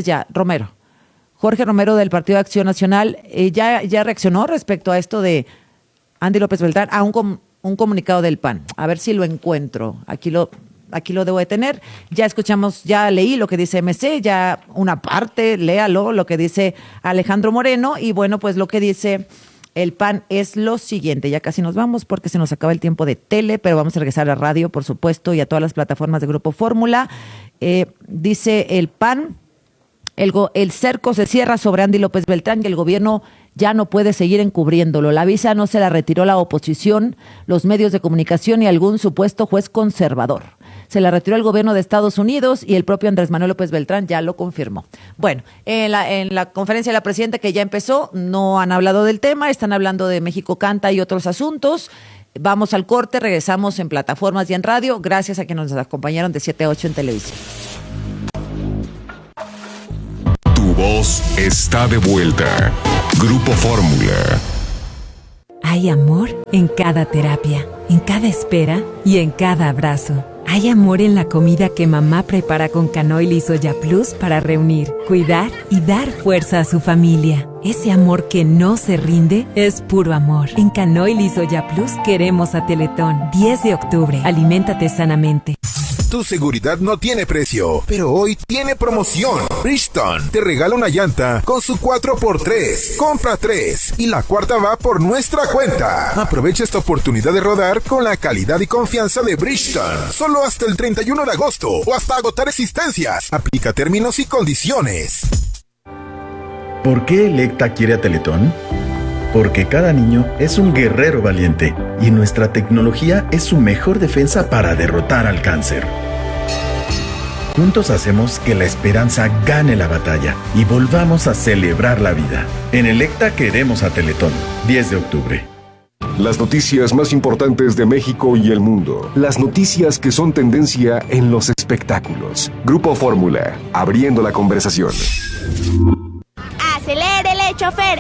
[SPEAKER 2] Romero. Jorge Romero del Partido de Acción Nacional ya reaccionó respecto a esto de Andy López Beltrán, un comunicado del PAN. A ver si lo encuentro. Aquí lo debo de tener. Ya escuchamos, ya leí lo que dice MC, ya una parte, léalo, lo que dice Alejandro Moreno. Y bueno, pues lo que dice el PAN es lo siguiente. Ya casi nos vamos porque se nos acaba el tiempo de tele, pero vamos a regresar a radio, por supuesto, y a todas las plataformas de Grupo Fórmula. Dice el PAN, el cerco se cierra sobre Andy López Beltrán y el gobierno ya no puede seguir encubriéndolo. La visa no se la retiró la oposición, los medios de comunicación y algún supuesto juez conservador. Se la retiró el gobierno de Estados Unidos y el propio Andrés Manuel López Beltrán ya lo confirmó. Bueno, en la conferencia de la presidenta que ya empezó, no han hablado del tema, están hablando de México Canta y otros asuntos. Vamos al corte, regresamos en plataformas y en radio. Gracias a quienes nos acompañaron de 7 a 8 en televisión.
[SPEAKER 3] Tu voz está de vuelta. Grupo Fórmula.
[SPEAKER 5] Hay amor en cada terapia, en cada espera y en cada abrazo. Hay amor en la comida que mamá prepara con Canoil y Soya Plus para reunir, cuidar y dar fuerza a su familia. Ese amor que no se rinde es puro amor. En Canoil y Soya Plus queremos a Teletón. 10 de octubre. Aliméntate sanamente.
[SPEAKER 6] Tu seguridad no tiene precio, pero hoy tiene promoción. Bridgestone te regala una llanta con su 4x3. Compra 3 y la cuarta va por nuestra cuenta. Aprovecha esta oportunidad de rodar con la calidad y confianza de Bridgestone. Solo hasta el 31 de agosto o hasta agotar existencias. Aplica términos y condiciones.
[SPEAKER 19] ¿Por qué Electa quiere a Teletón? Porque cada niño es un guerrero valiente y nuestra tecnología es su mejor defensa para derrotar al cáncer. Juntos hacemos que la esperanza gane la batalla y volvamos a celebrar la vida. En Electa queremos a Teletón. 10 de octubre.
[SPEAKER 3] Las noticias más importantes de México y el mundo. Las noticias que son tendencia en los espectáculos. Grupo Fórmula, abriendo la conversación.
[SPEAKER 10] Acelérele,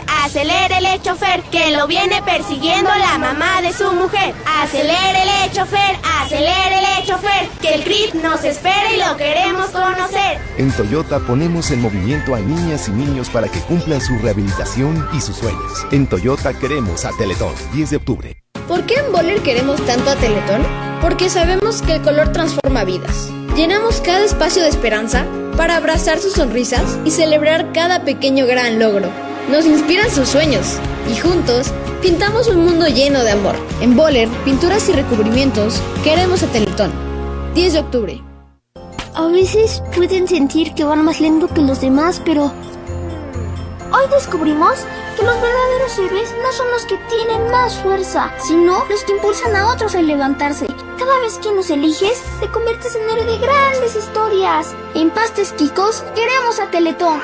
[SPEAKER 10] chofer, que lo viene persiguiendo la mamá de su mujer. Acelérele, chofer, que el CRIP nos espera y lo queremos conocer.
[SPEAKER 7] En Toyota ponemos en movimiento a niñas y niños para que cumplan su rehabilitación y sus sueños. En Toyota queremos a Teletón, 10 de octubre.
[SPEAKER 8] ¿Por qué en Boller queremos tanto a Teletón? Porque sabemos que el color transforma vidas. Llenamos cada espacio de esperanza para abrazar sus sonrisas y celebrar cada pequeño gran logro. Nos inspiran sus sueños y juntos pintamos un mundo lleno de amor. En Boller, pinturas y recubrimientos, queremos a Teletón. 10 de octubre.
[SPEAKER 10] A veces pueden sentir que van más lento que los demás, pero hoy descubrimos que los verdaderos héroes no son los que tienen más fuerza, sino los que impulsan a otros a levantarse. Cada vez que nos eliges, te conviertes en héroe de grandes historias. En Pastes Quicos, queremos a Teletón.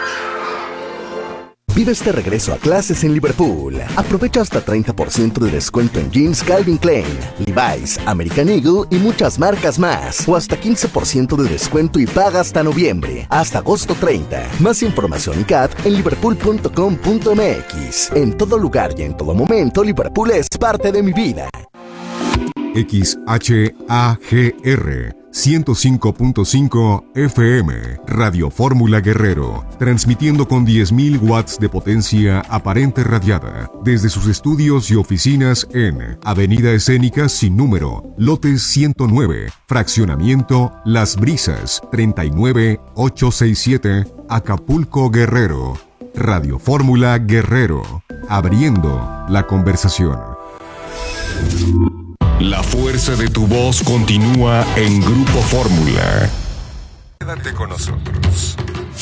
[SPEAKER 7] Vive este regreso a clases en Liverpool. Aprovecha hasta 30% de descuento en jeans Calvin Klein, Levi's, American Eagle y muchas marcas más. O hasta 15% de descuento y paga hasta noviembre, hasta agosto 30. Más información y CAT en liverpool.com.mx. En todo lugar y en todo momento, Liverpool es parte de mi vida.
[SPEAKER 3] XHAGR 105.5 FM, Radio Fórmula Guerrero, transmitiendo con 10.000 watts de potencia aparente radiada, desde sus estudios y oficinas en Avenida Escénica sin número, lote 109, fraccionamiento Las Brisas, 39867, Acapulco, Guerrero. Radio Fórmula Guerrero, abriendo la conversación. La fuerza de tu voz continúa en Grupo Fórmula. Quédate con nosotros.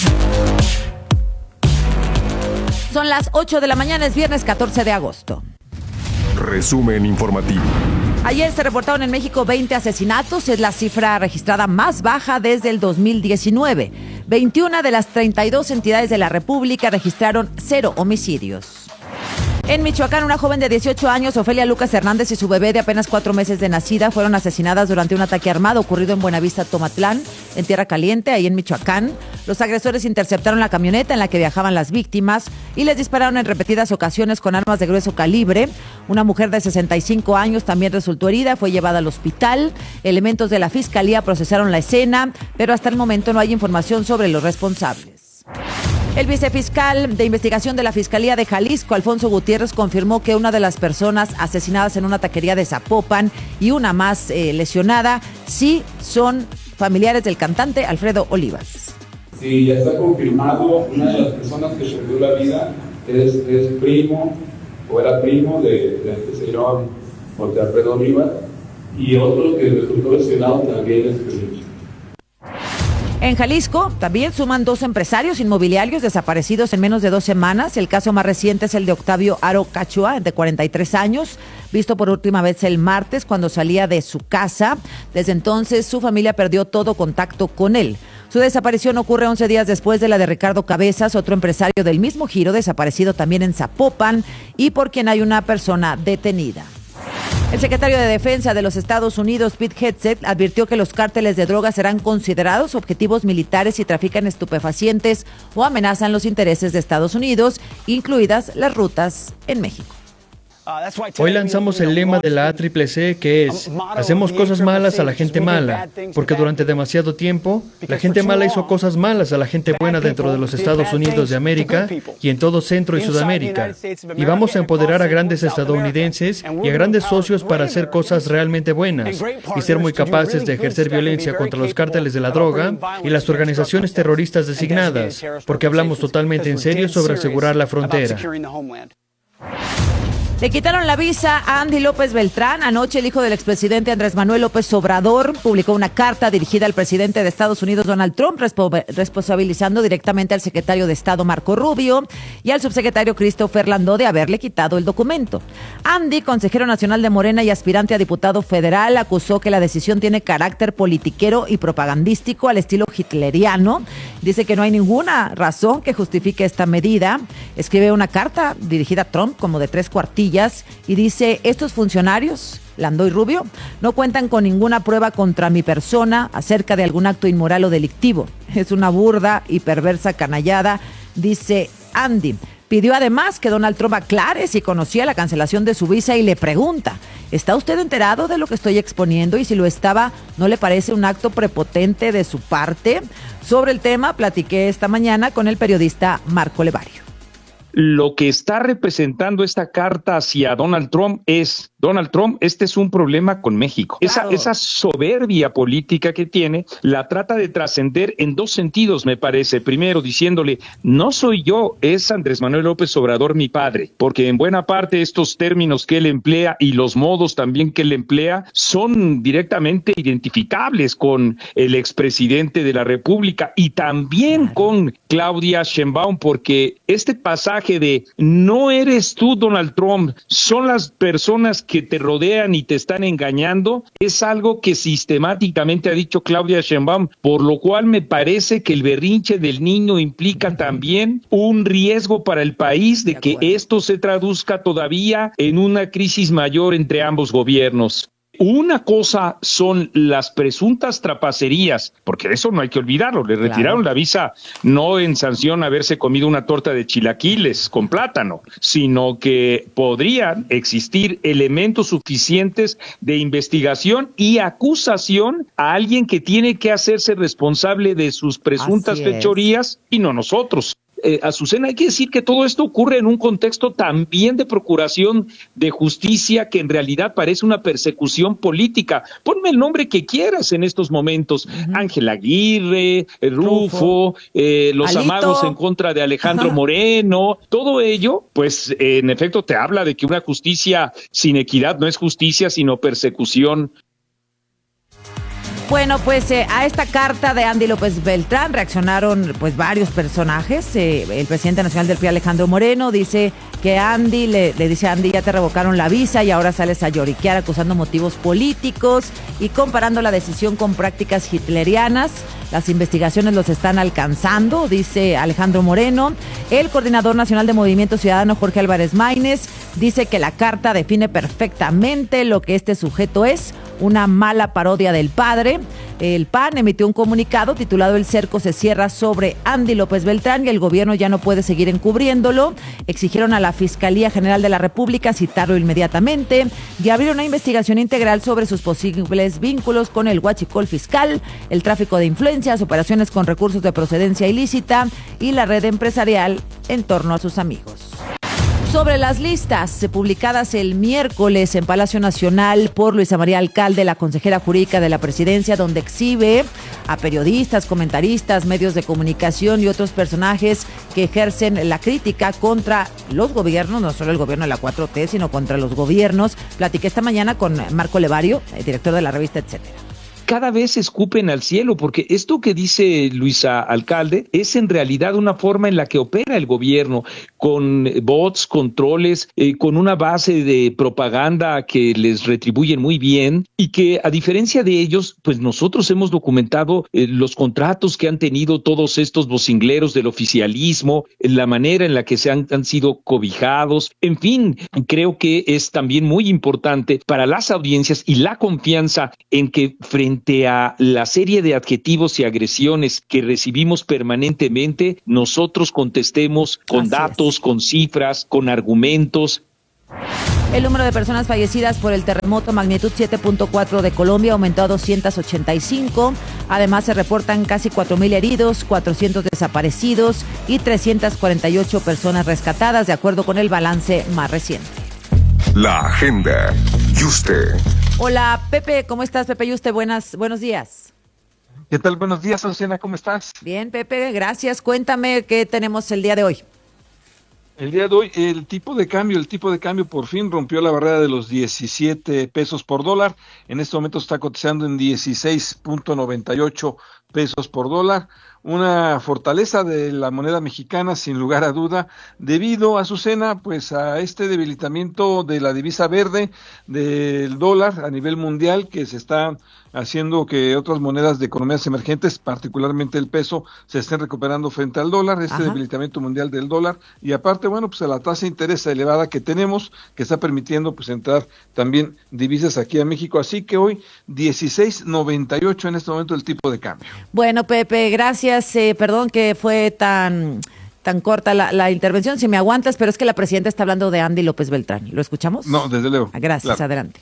[SPEAKER 2] Son las 8 de la mañana, es viernes 14 de agosto.
[SPEAKER 3] Resumen informativo.
[SPEAKER 2] Ayer se reportaron en México 20 asesinatos, es la cifra registrada más baja desde el 2019. 21 de las 32 entidades de la República registraron 0 homicidios. En Michoacán, una joven de 18 años, Ofelia Lucas Hernández, y su bebé de apenas 4 meses de nacida fueron asesinadas durante un ataque armado ocurrido en Buenavista, Tomatlán, en Tierra Caliente, ahí en Michoacán. Los agresores interceptaron la camioneta en la que viajaban las víctimas y les dispararon en repetidas ocasiones con armas de grueso calibre. Una mujer de 65 años también resultó herida, fue llevada al hospital. Elementos de la Fiscalía procesaron la escena, pero hasta el momento no hay información sobre los responsables. El vicefiscal de investigación de la Fiscalía de Jalisco, Alfonso Gutiérrez, confirmó que una de las personas asesinadas en una taquería de Zapopan y una más lesionada sí son familiares del cantante Alfredo Olivas.
[SPEAKER 9] Sí, ya está confirmado. Una de las personas que perdió la vida es primo o era primo de este señor José Alfredo Olivas, y otro que resultó lesionado también es primo.
[SPEAKER 2] En Jalisco también suman 2 empresarios inmobiliarios desaparecidos en menos de 2 semanas. El caso más reciente es el de Octavio Aro Cachua, de 43 años, visto por última vez el martes cuando salía de su casa. Desde entonces su familia perdió todo contacto con él. Su desaparición ocurre 11 días después de la de Ricardo Cabezas, otro empresario del mismo giro, desaparecido también en Zapopan y por quien hay una persona detenida. El secretario de Defensa de los Estados Unidos, Pete Hegseth, advirtió que los cárteles de drogas serán considerados objetivos militares si trafican estupefacientes o amenazan los intereses de Estados Unidos, incluidas las rutas en México.
[SPEAKER 11] Hoy lanzamos el lema de la ACCC, que es: hacemos cosas malas a la gente mala, porque durante demasiado tiempo la gente mala hizo cosas malas a la gente buena dentro de los Estados Unidos de América y en todo Centro y Sudamérica. Y vamos a empoderar a grandes estadounidenses y a grandes socios para hacer cosas realmente buenas y ser muy capaces de ejercer violencia contra los cárteles de la droga y las organizaciones terroristas designadas, porque hablamos totalmente en serio sobre asegurar la frontera.
[SPEAKER 2] Le quitaron la visa a Andy López Beltrán. Anoche el hijo del expresidente Andrés Manuel López Obrador publicó una carta dirigida al presidente de Estados Unidos, Donald Trump, responsabilizando directamente al secretario de Estado, Marco Rubio, y al subsecretario Christopher Landó de haberle quitado el documento. Andy, consejero nacional de Morena y aspirante a diputado federal, acusó que la decisión tiene carácter politiquero y propagandístico al estilo hitleriano. Dice que no hay ninguna razón que justifique esta medida. Escribe una carta dirigida a Trump como de 3 cuartillas y dice: estos funcionarios, Landó y Rubio, no cuentan con ninguna prueba contra mi persona acerca de algún acto inmoral o delictivo. Es una burda y perversa canallada, dice Andy. Pidió además que Donald Trump aclare si conocía la cancelación de su visa y le pregunta: ¿está usted enterado de lo que estoy exponiendo? Y si lo estaba, ¿no le parece un acto prepotente de su parte? Sobre el tema platiqué esta mañana con el periodista Marco Levario.
[SPEAKER 1] Lo que está representando esta carta hacia Donald Trump es: Donald Trump, este es un problema con México. Claro. Esa soberbia política que tiene la trata de trascender en 2 sentidos, me parece. Primero, diciéndole: no soy yo, es Andrés Manuel López Obrador mi padre, porque en buena parte estos términos que él emplea y los modos también que él emplea son directamente identificables con el expresidente de la República y también con Claudia Sheinbaum, porque este pasaje de no eres tú, Donald Trump, son las personas que te rodean y te están engañando, es algo que sistemáticamente ha dicho Claudia Sheinbaum, por lo cual me parece que el berrinche del niño implica también un riesgo para el país de que esto se traduzca todavía en una crisis mayor entre ambos gobiernos. Una cosa son las presuntas trapacerías, porque de eso no hay que olvidarlo, le retiraron la visa no en sanción a haberse comido una torta de chilaquiles con plátano, sino que podrían existir elementos suficientes de investigación y acusación a alguien que tiene que hacerse responsable de sus presuntas fechorías y no nosotros. Azucena, hay que decir que todo esto ocurre en un contexto también de procuración de justicia que en realidad parece una persecución política. Ponme el nombre que quieras en estos momentos. Ángel Aguirre, Rufo, los
[SPEAKER 2] Alito.
[SPEAKER 1] amados en contra de Alejandro Moreno. Todo ello, pues, en efecto te habla de que una justicia sin equidad no es justicia, sino persecución.
[SPEAKER 2] Bueno, pues a esta carta de Andy López Beltrán reaccionaron pues varios personajes. El presidente nacional del PRI, Alejandro Moreno, dice que Andy, le dice a Andy: ya te revocaron la visa y ahora sales a lloriquear acusando motivos políticos y comparando la decisión con prácticas hitlerianas. Las investigaciones los están alcanzando, dice Alejandro Moreno. El coordinador nacional de Movimiento Ciudadano, Jorge Álvarez Maínez, dice que la carta define perfectamente lo que este sujeto es, una mala parodia del padre. El PAN emitió un comunicado titulado "El cerco se cierra sobre Andy López Beltrán y el gobierno ya no puede seguir encubriéndolo". Exigieron a la Fiscalía General de la República citarlo inmediatamente y abrir una investigación integral sobre sus posibles vínculos con el huachicol fiscal, el tráfico de influencias, operaciones con recursos de procedencia ilícita y la red empresarial en torno a sus amigos. Sobre las listas publicadas el miércoles en Palacio Nacional por Luisa María Alcalde, la consejera jurídica de la presidencia, donde exhibe a periodistas, comentaristas, medios de comunicación y otros personajes que ejercen la crítica contra los gobiernos, no solo el gobierno de la 4T, sino contra los gobiernos. Platiqué esta mañana con Marco Levario, director de la revista Etcétera.
[SPEAKER 1] Cada vez escupen al cielo, porque esto que dice Luisa Alcalde es en realidad una forma en la que opera el gobierno, con bots, controles, con una base de propaganda que les retribuyen muy bien y que, a diferencia de ellos, pues nosotros hemos documentado los contratos que han tenido todos estos vocingleros del oficialismo, la manera en la que han sido cobijados. En fin, creo que es también muy importante para las audiencias y la confianza en que frente a la serie de adjetivos y agresiones que recibimos permanentemente, nosotros contestemos con datos, con cifras, con argumentos.
[SPEAKER 2] El número de personas fallecidas por el terremoto magnitud 7.4 de Colombia aumentó a 285. Además, se reportan casi 4,000 heridos, 400 desaparecidos y 348 personas rescatadas, de acuerdo con el balance más reciente.
[SPEAKER 3] La agenda. Yuste.
[SPEAKER 2] Hola, Pepe, ¿cómo estás, Pepe Yuste? Buenos días.
[SPEAKER 12] ¿Qué tal? Buenos días, Azucena, ¿cómo estás?
[SPEAKER 2] Bien, Pepe, gracias. Cuéntame qué tenemos el día de hoy.
[SPEAKER 12] El día de hoy, el tipo de cambio por fin rompió la barrera de los 17 pesos por dólar. En este momento está cotizando en 16.98 pesos por dólar. Una fortaleza de la moneda mexicana, sin lugar a duda, debido, Azucena, pues a este debilitamiento de la divisa verde del dólar a nivel mundial, que se está haciendo que otras monedas de economías emergentes, particularmente el peso, se estén recuperando frente al dólar, debilitamiento mundial del dólar, y aparte, bueno, pues a la tasa de interés elevada que tenemos, que está permitiendo pues entrar también divisas aquí a México, así que hoy 16.98 en este momento el tipo de cambio.
[SPEAKER 2] Bueno, Pepe, gracias. Perdón que fue tan corta la intervención, si me aguantas, pero es que la presidenta está hablando de Andy López Beltrán. ¿Lo escuchamos?
[SPEAKER 12] No, desde luego.
[SPEAKER 2] Gracias, claro. Adelante.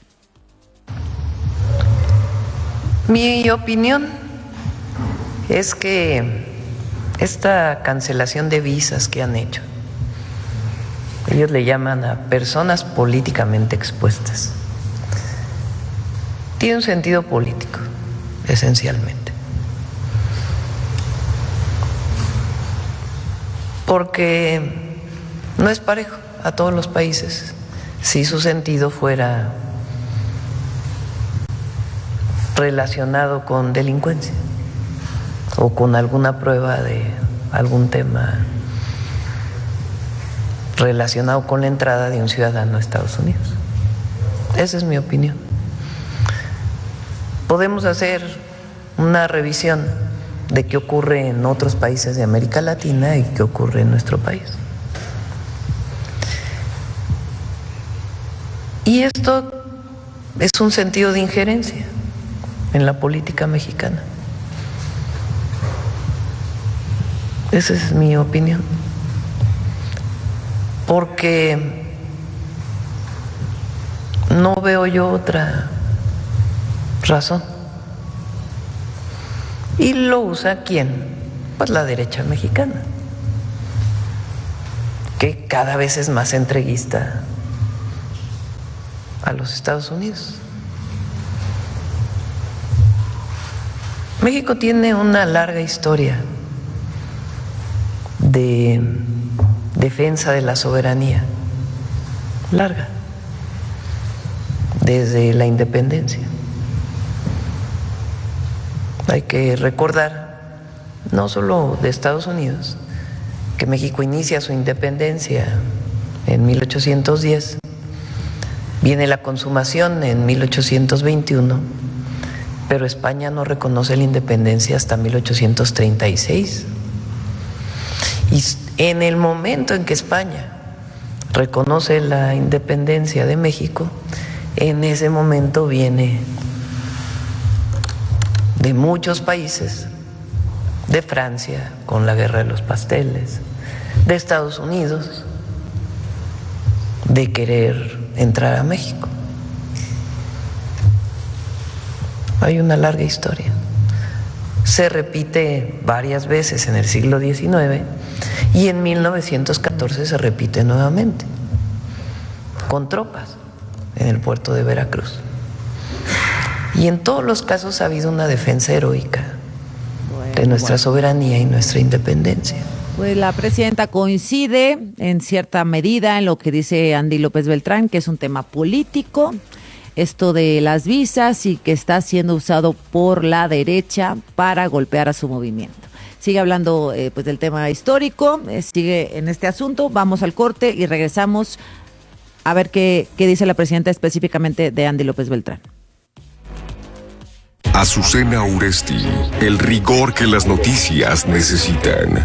[SPEAKER 13] Mi opinión es que esta cancelación de visas que han hecho, ellos le llaman a personas políticamente expuestas, tiene un sentido político, esencialmente. Porque no es parejo a todos los países si su sentido fuera relacionado con delincuencia o con alguna prueba de algún tema relacionado con la entrada de un ciudadano a Estados Unidos. Esa es mi opinión. Podemos hacer una revisión de qué ocurre en otros países de América Latina y qué ocurre en nuestro país. Y esto es un sentido de injerencia en la política mexicana. Esa es mi opinión. Porque no veo yo otra razón. ¿Y lo usa quién? Pues la derecha mexicana, que cada vez es más entreguista a los Estados Unidos. México tiene una larga historia de defensa de la soberanía, larga, desde la independencia. Hay que recordar, no solo de Estados Unidos, que México inicia su independencia en 1810, viene la consumación en 1821, pero España no reconoce la independencia hasta 1836. Y en el momento en que España reconoce la independencia de México, en ese momento viene de muchos países, de Francia con la guerra de los pasteles, de Estados Unidos, de querer entrar a México. Hay una larga historia. Se repite varias veces en el siglo XIX y en 1914 se repite nuevamente, con tropas en el puerto de Veracruz. Y en todos los casos ha habido una defensa heroica de nuestra soberanía y nuestra independencia.
[SPEAKER 2] Pues la presidenta coincide en cierta medida en lo que dice Andy López Beltrán, que es un tema político, esto de las visas, y que está siendo usado por la derecha para golpear a su movimiento. Sigue hablando pues del tema histórico, sigue en este asunto. Vamos al corte y regresamos a ver qué dice la presidenta específicamente de Andy López Beltrán.
[SPEAKER 3] Azucena Uresti, el rigor que las noticias necesitan.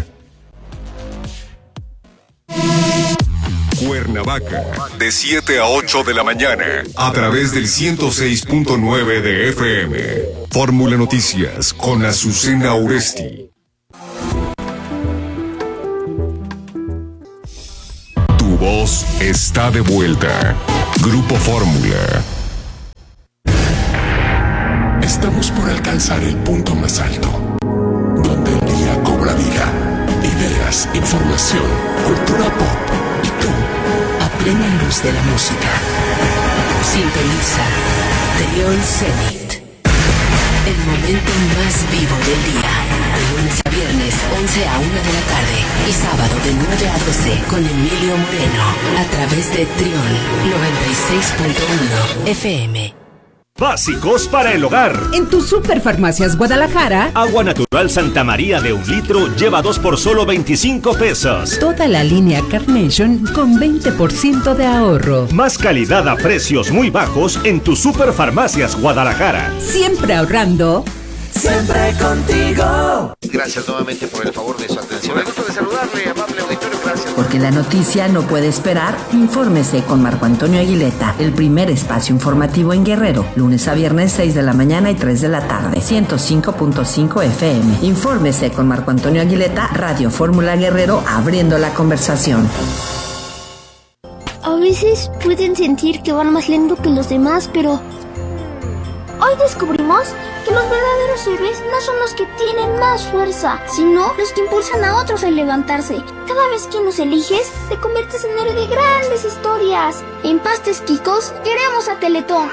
[SPEAKER 3] Cuernavaca, de 7 a 8 de la mañana, a través del 106.9 de FM. Fórmula Noticias con Azucena Uresti. Tu voz está de vuelta. Grupo Fórmula.
[SPEAKER 14] Estamos por alcanzar el punto más alto, donde el día cobra vida, ideas, información, cultura pop y tú, a plena luz de la música.
[SPEAKER 15] Sintoniza Trión Zenit, el momento más vivo del día, de lunes a viernes 11 a 1 de la tarde y sábado de 9 a 12 con Emilio Moreno, a través de Trión 96.1 FM.
[SPEAKER 16] Básicos para el hogar.
[SPEAKER 24] En tu Superfarmacias Guadalajara,
[SPEAKER 16] Agua natural Santa María de 1 litro lleva 2 por solo 25 pesos.
[SPEAKER 24] toda la línea Carnation con 20% de ahorro.
[SPEAKER 16] Más calidad a precios muy bajos en tu Superfarmacias Guadalajara.
[SPEAKER 24] Siempre ahorrando.
[SPEAKER 25] Siempre contigo.
[SPEAKER 26] Gracias nuevamente por el favor de su atención.
[SPEAKER 25] Me gusta de saludarle, amable auditorio, gracias.
[SPEAKER 15] Porque la noticia no puede esperar, infórmese con Marco Antonio Aguileta, el primer espacio informativo en Guerrero, lunes a viernes 6 de la mañana y 3 de la tarde, 105.5 FM. Infórmese con Marco Antonio Aguileta, Radio Fórmula Guerrero, abriendo la conversación.
[SPEAKER 10] A veces pueden sentir que van más lento que los demás, pero hoy descubrimos que los verdaderos héroes no son los que tienen más fuerza, sino los que impulsan a otros a levantarse. Cada vez que nos eliges, te conviertes en héroe de grandes historias. En Pastes Quicos, queremos a Teletón.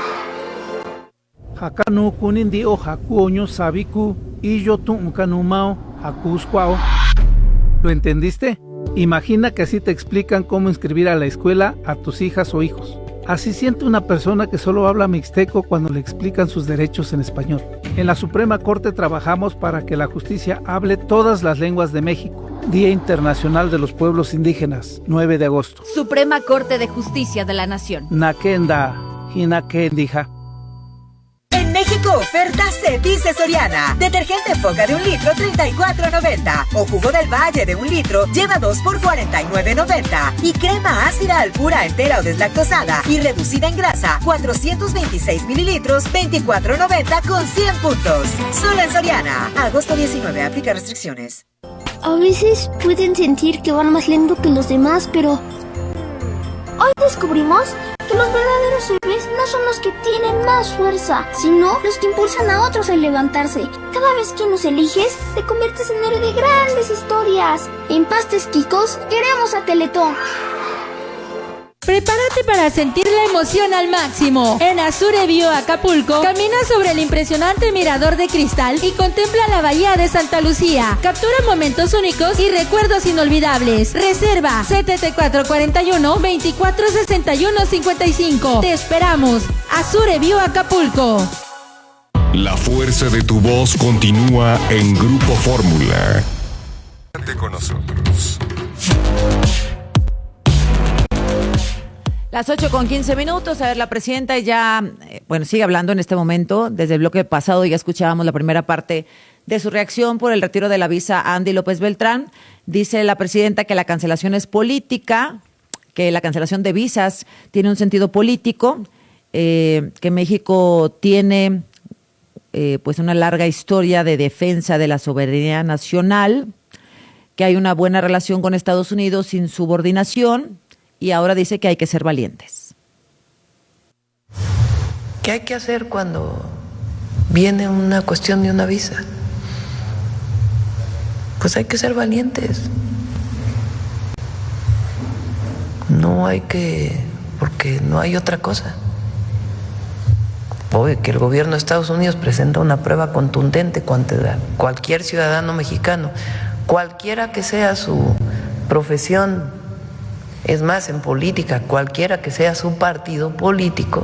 [SPEAKER 27] Hakanu kunindi o hakuoño sabiku y yo tumkanumao hakusquao. ¿Lo entendiste? Imagina que así te explican cómo inscribir a la escuela a tus hijas o hijos. Así siente una persona que solo habla mixteco cuando le explican sus derechos en español. En la Suprema Corte trabajamos para que la justicia hable todas las lenguas de México. Día Internacional de los Pueblos Indígenas, 9 de agosto.
[SPEAKER 28] Suprema Corte de Justicia de la Nación.
[SPEAKER 27] Nakenda, Hinakendija.
[SPEAKER 29] En México, ofertas de Dice Soriana. Detergente en Foca de 1 litro, $34.90. O jugo del Valle de 1 litro, lleva 2 por $49.90. Y crema ácida al pura, entera o deslactosada y reducida en grasa, 426 mililitros, $24.90 con 100 puntos. Solo en Soriana. Agosto 19, aplica restricciones.
[SPEAKER 10] A veces pueden sentir que van más lento que los demás, pero hoy descubrimos que los verdaderos héroes no son los que tienen más fuerza, sino los que impulsan a otros a levantarse. Cada vez que nos eliges, te conviertes en héroe de grandes historias. En Pastes Quicos, queremos a Teletón.
[SPEAKER 30] Prepárate para sentir la emoción al máximo. En Azure Bio Acapulco, camina sobre el impresionante mirador de cristal y contempla la bahía de Santa Lucía. Captura momentos únicos y recuerdos inolvidables. Reserva 7441-2461-55. Te esperamos. Azure Bio Acapulco.
[SPEAKER 3] La fuerza de tu voz continúa en Grupo Fórmula. Quédate con nosotros.
[SPEAKER 2] Las 8:15. A ver, la presidenta ya, sigue hablando en este momento. Desde el bloque pasado ya escuchábamos la primera parte de su reacción por el retiro de la visa a Andy López Beltrán. Dice la presidenta que la cancelación es política, que la cancelación de visas tiene un sentido político, que México tiene pues una larga historia de defensa de la soberanía nacional, que hay una buena relación con Estados Unidos sin subordinación, y ahora dice que hay que ser valientes.
[SPEAKER 13] ¿Qué hay que hacer cuando viene una cuestión de una visa? Pues hay que ser valientes. No hay que, porque no hay otra cosa. Hoy que el gobierno de Estados Unidos presenta una prueba contundente contra cualquier ciudadano mexicano, cualquiera que sea su profesión, es más, en política, cualquiera que sea su partido político,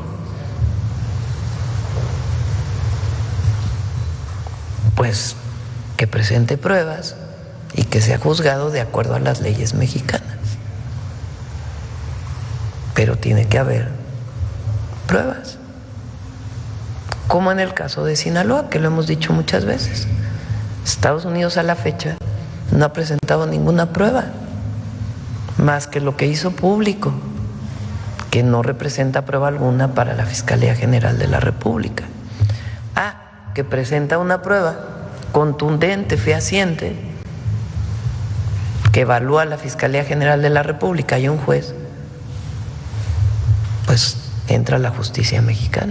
[SPEAKER 13] pues que presente pruebas y que sea juzgado de acuerdo a las leyes mexicanas. Pero tiene que haber pruebas. Como en el caso de Sinaloa, que lo hemos dicho muchas veces. Estados Unidos a la fecha no ha presentado ninguna prueba, más que lo que hizo público, que no representa prueba alguna para la Fiscalía General de la República. Que presenta una prueba contundente, fehaciente, que evalúa la Fiscalía General de la República y un juez, pues entra la justicia mexicana.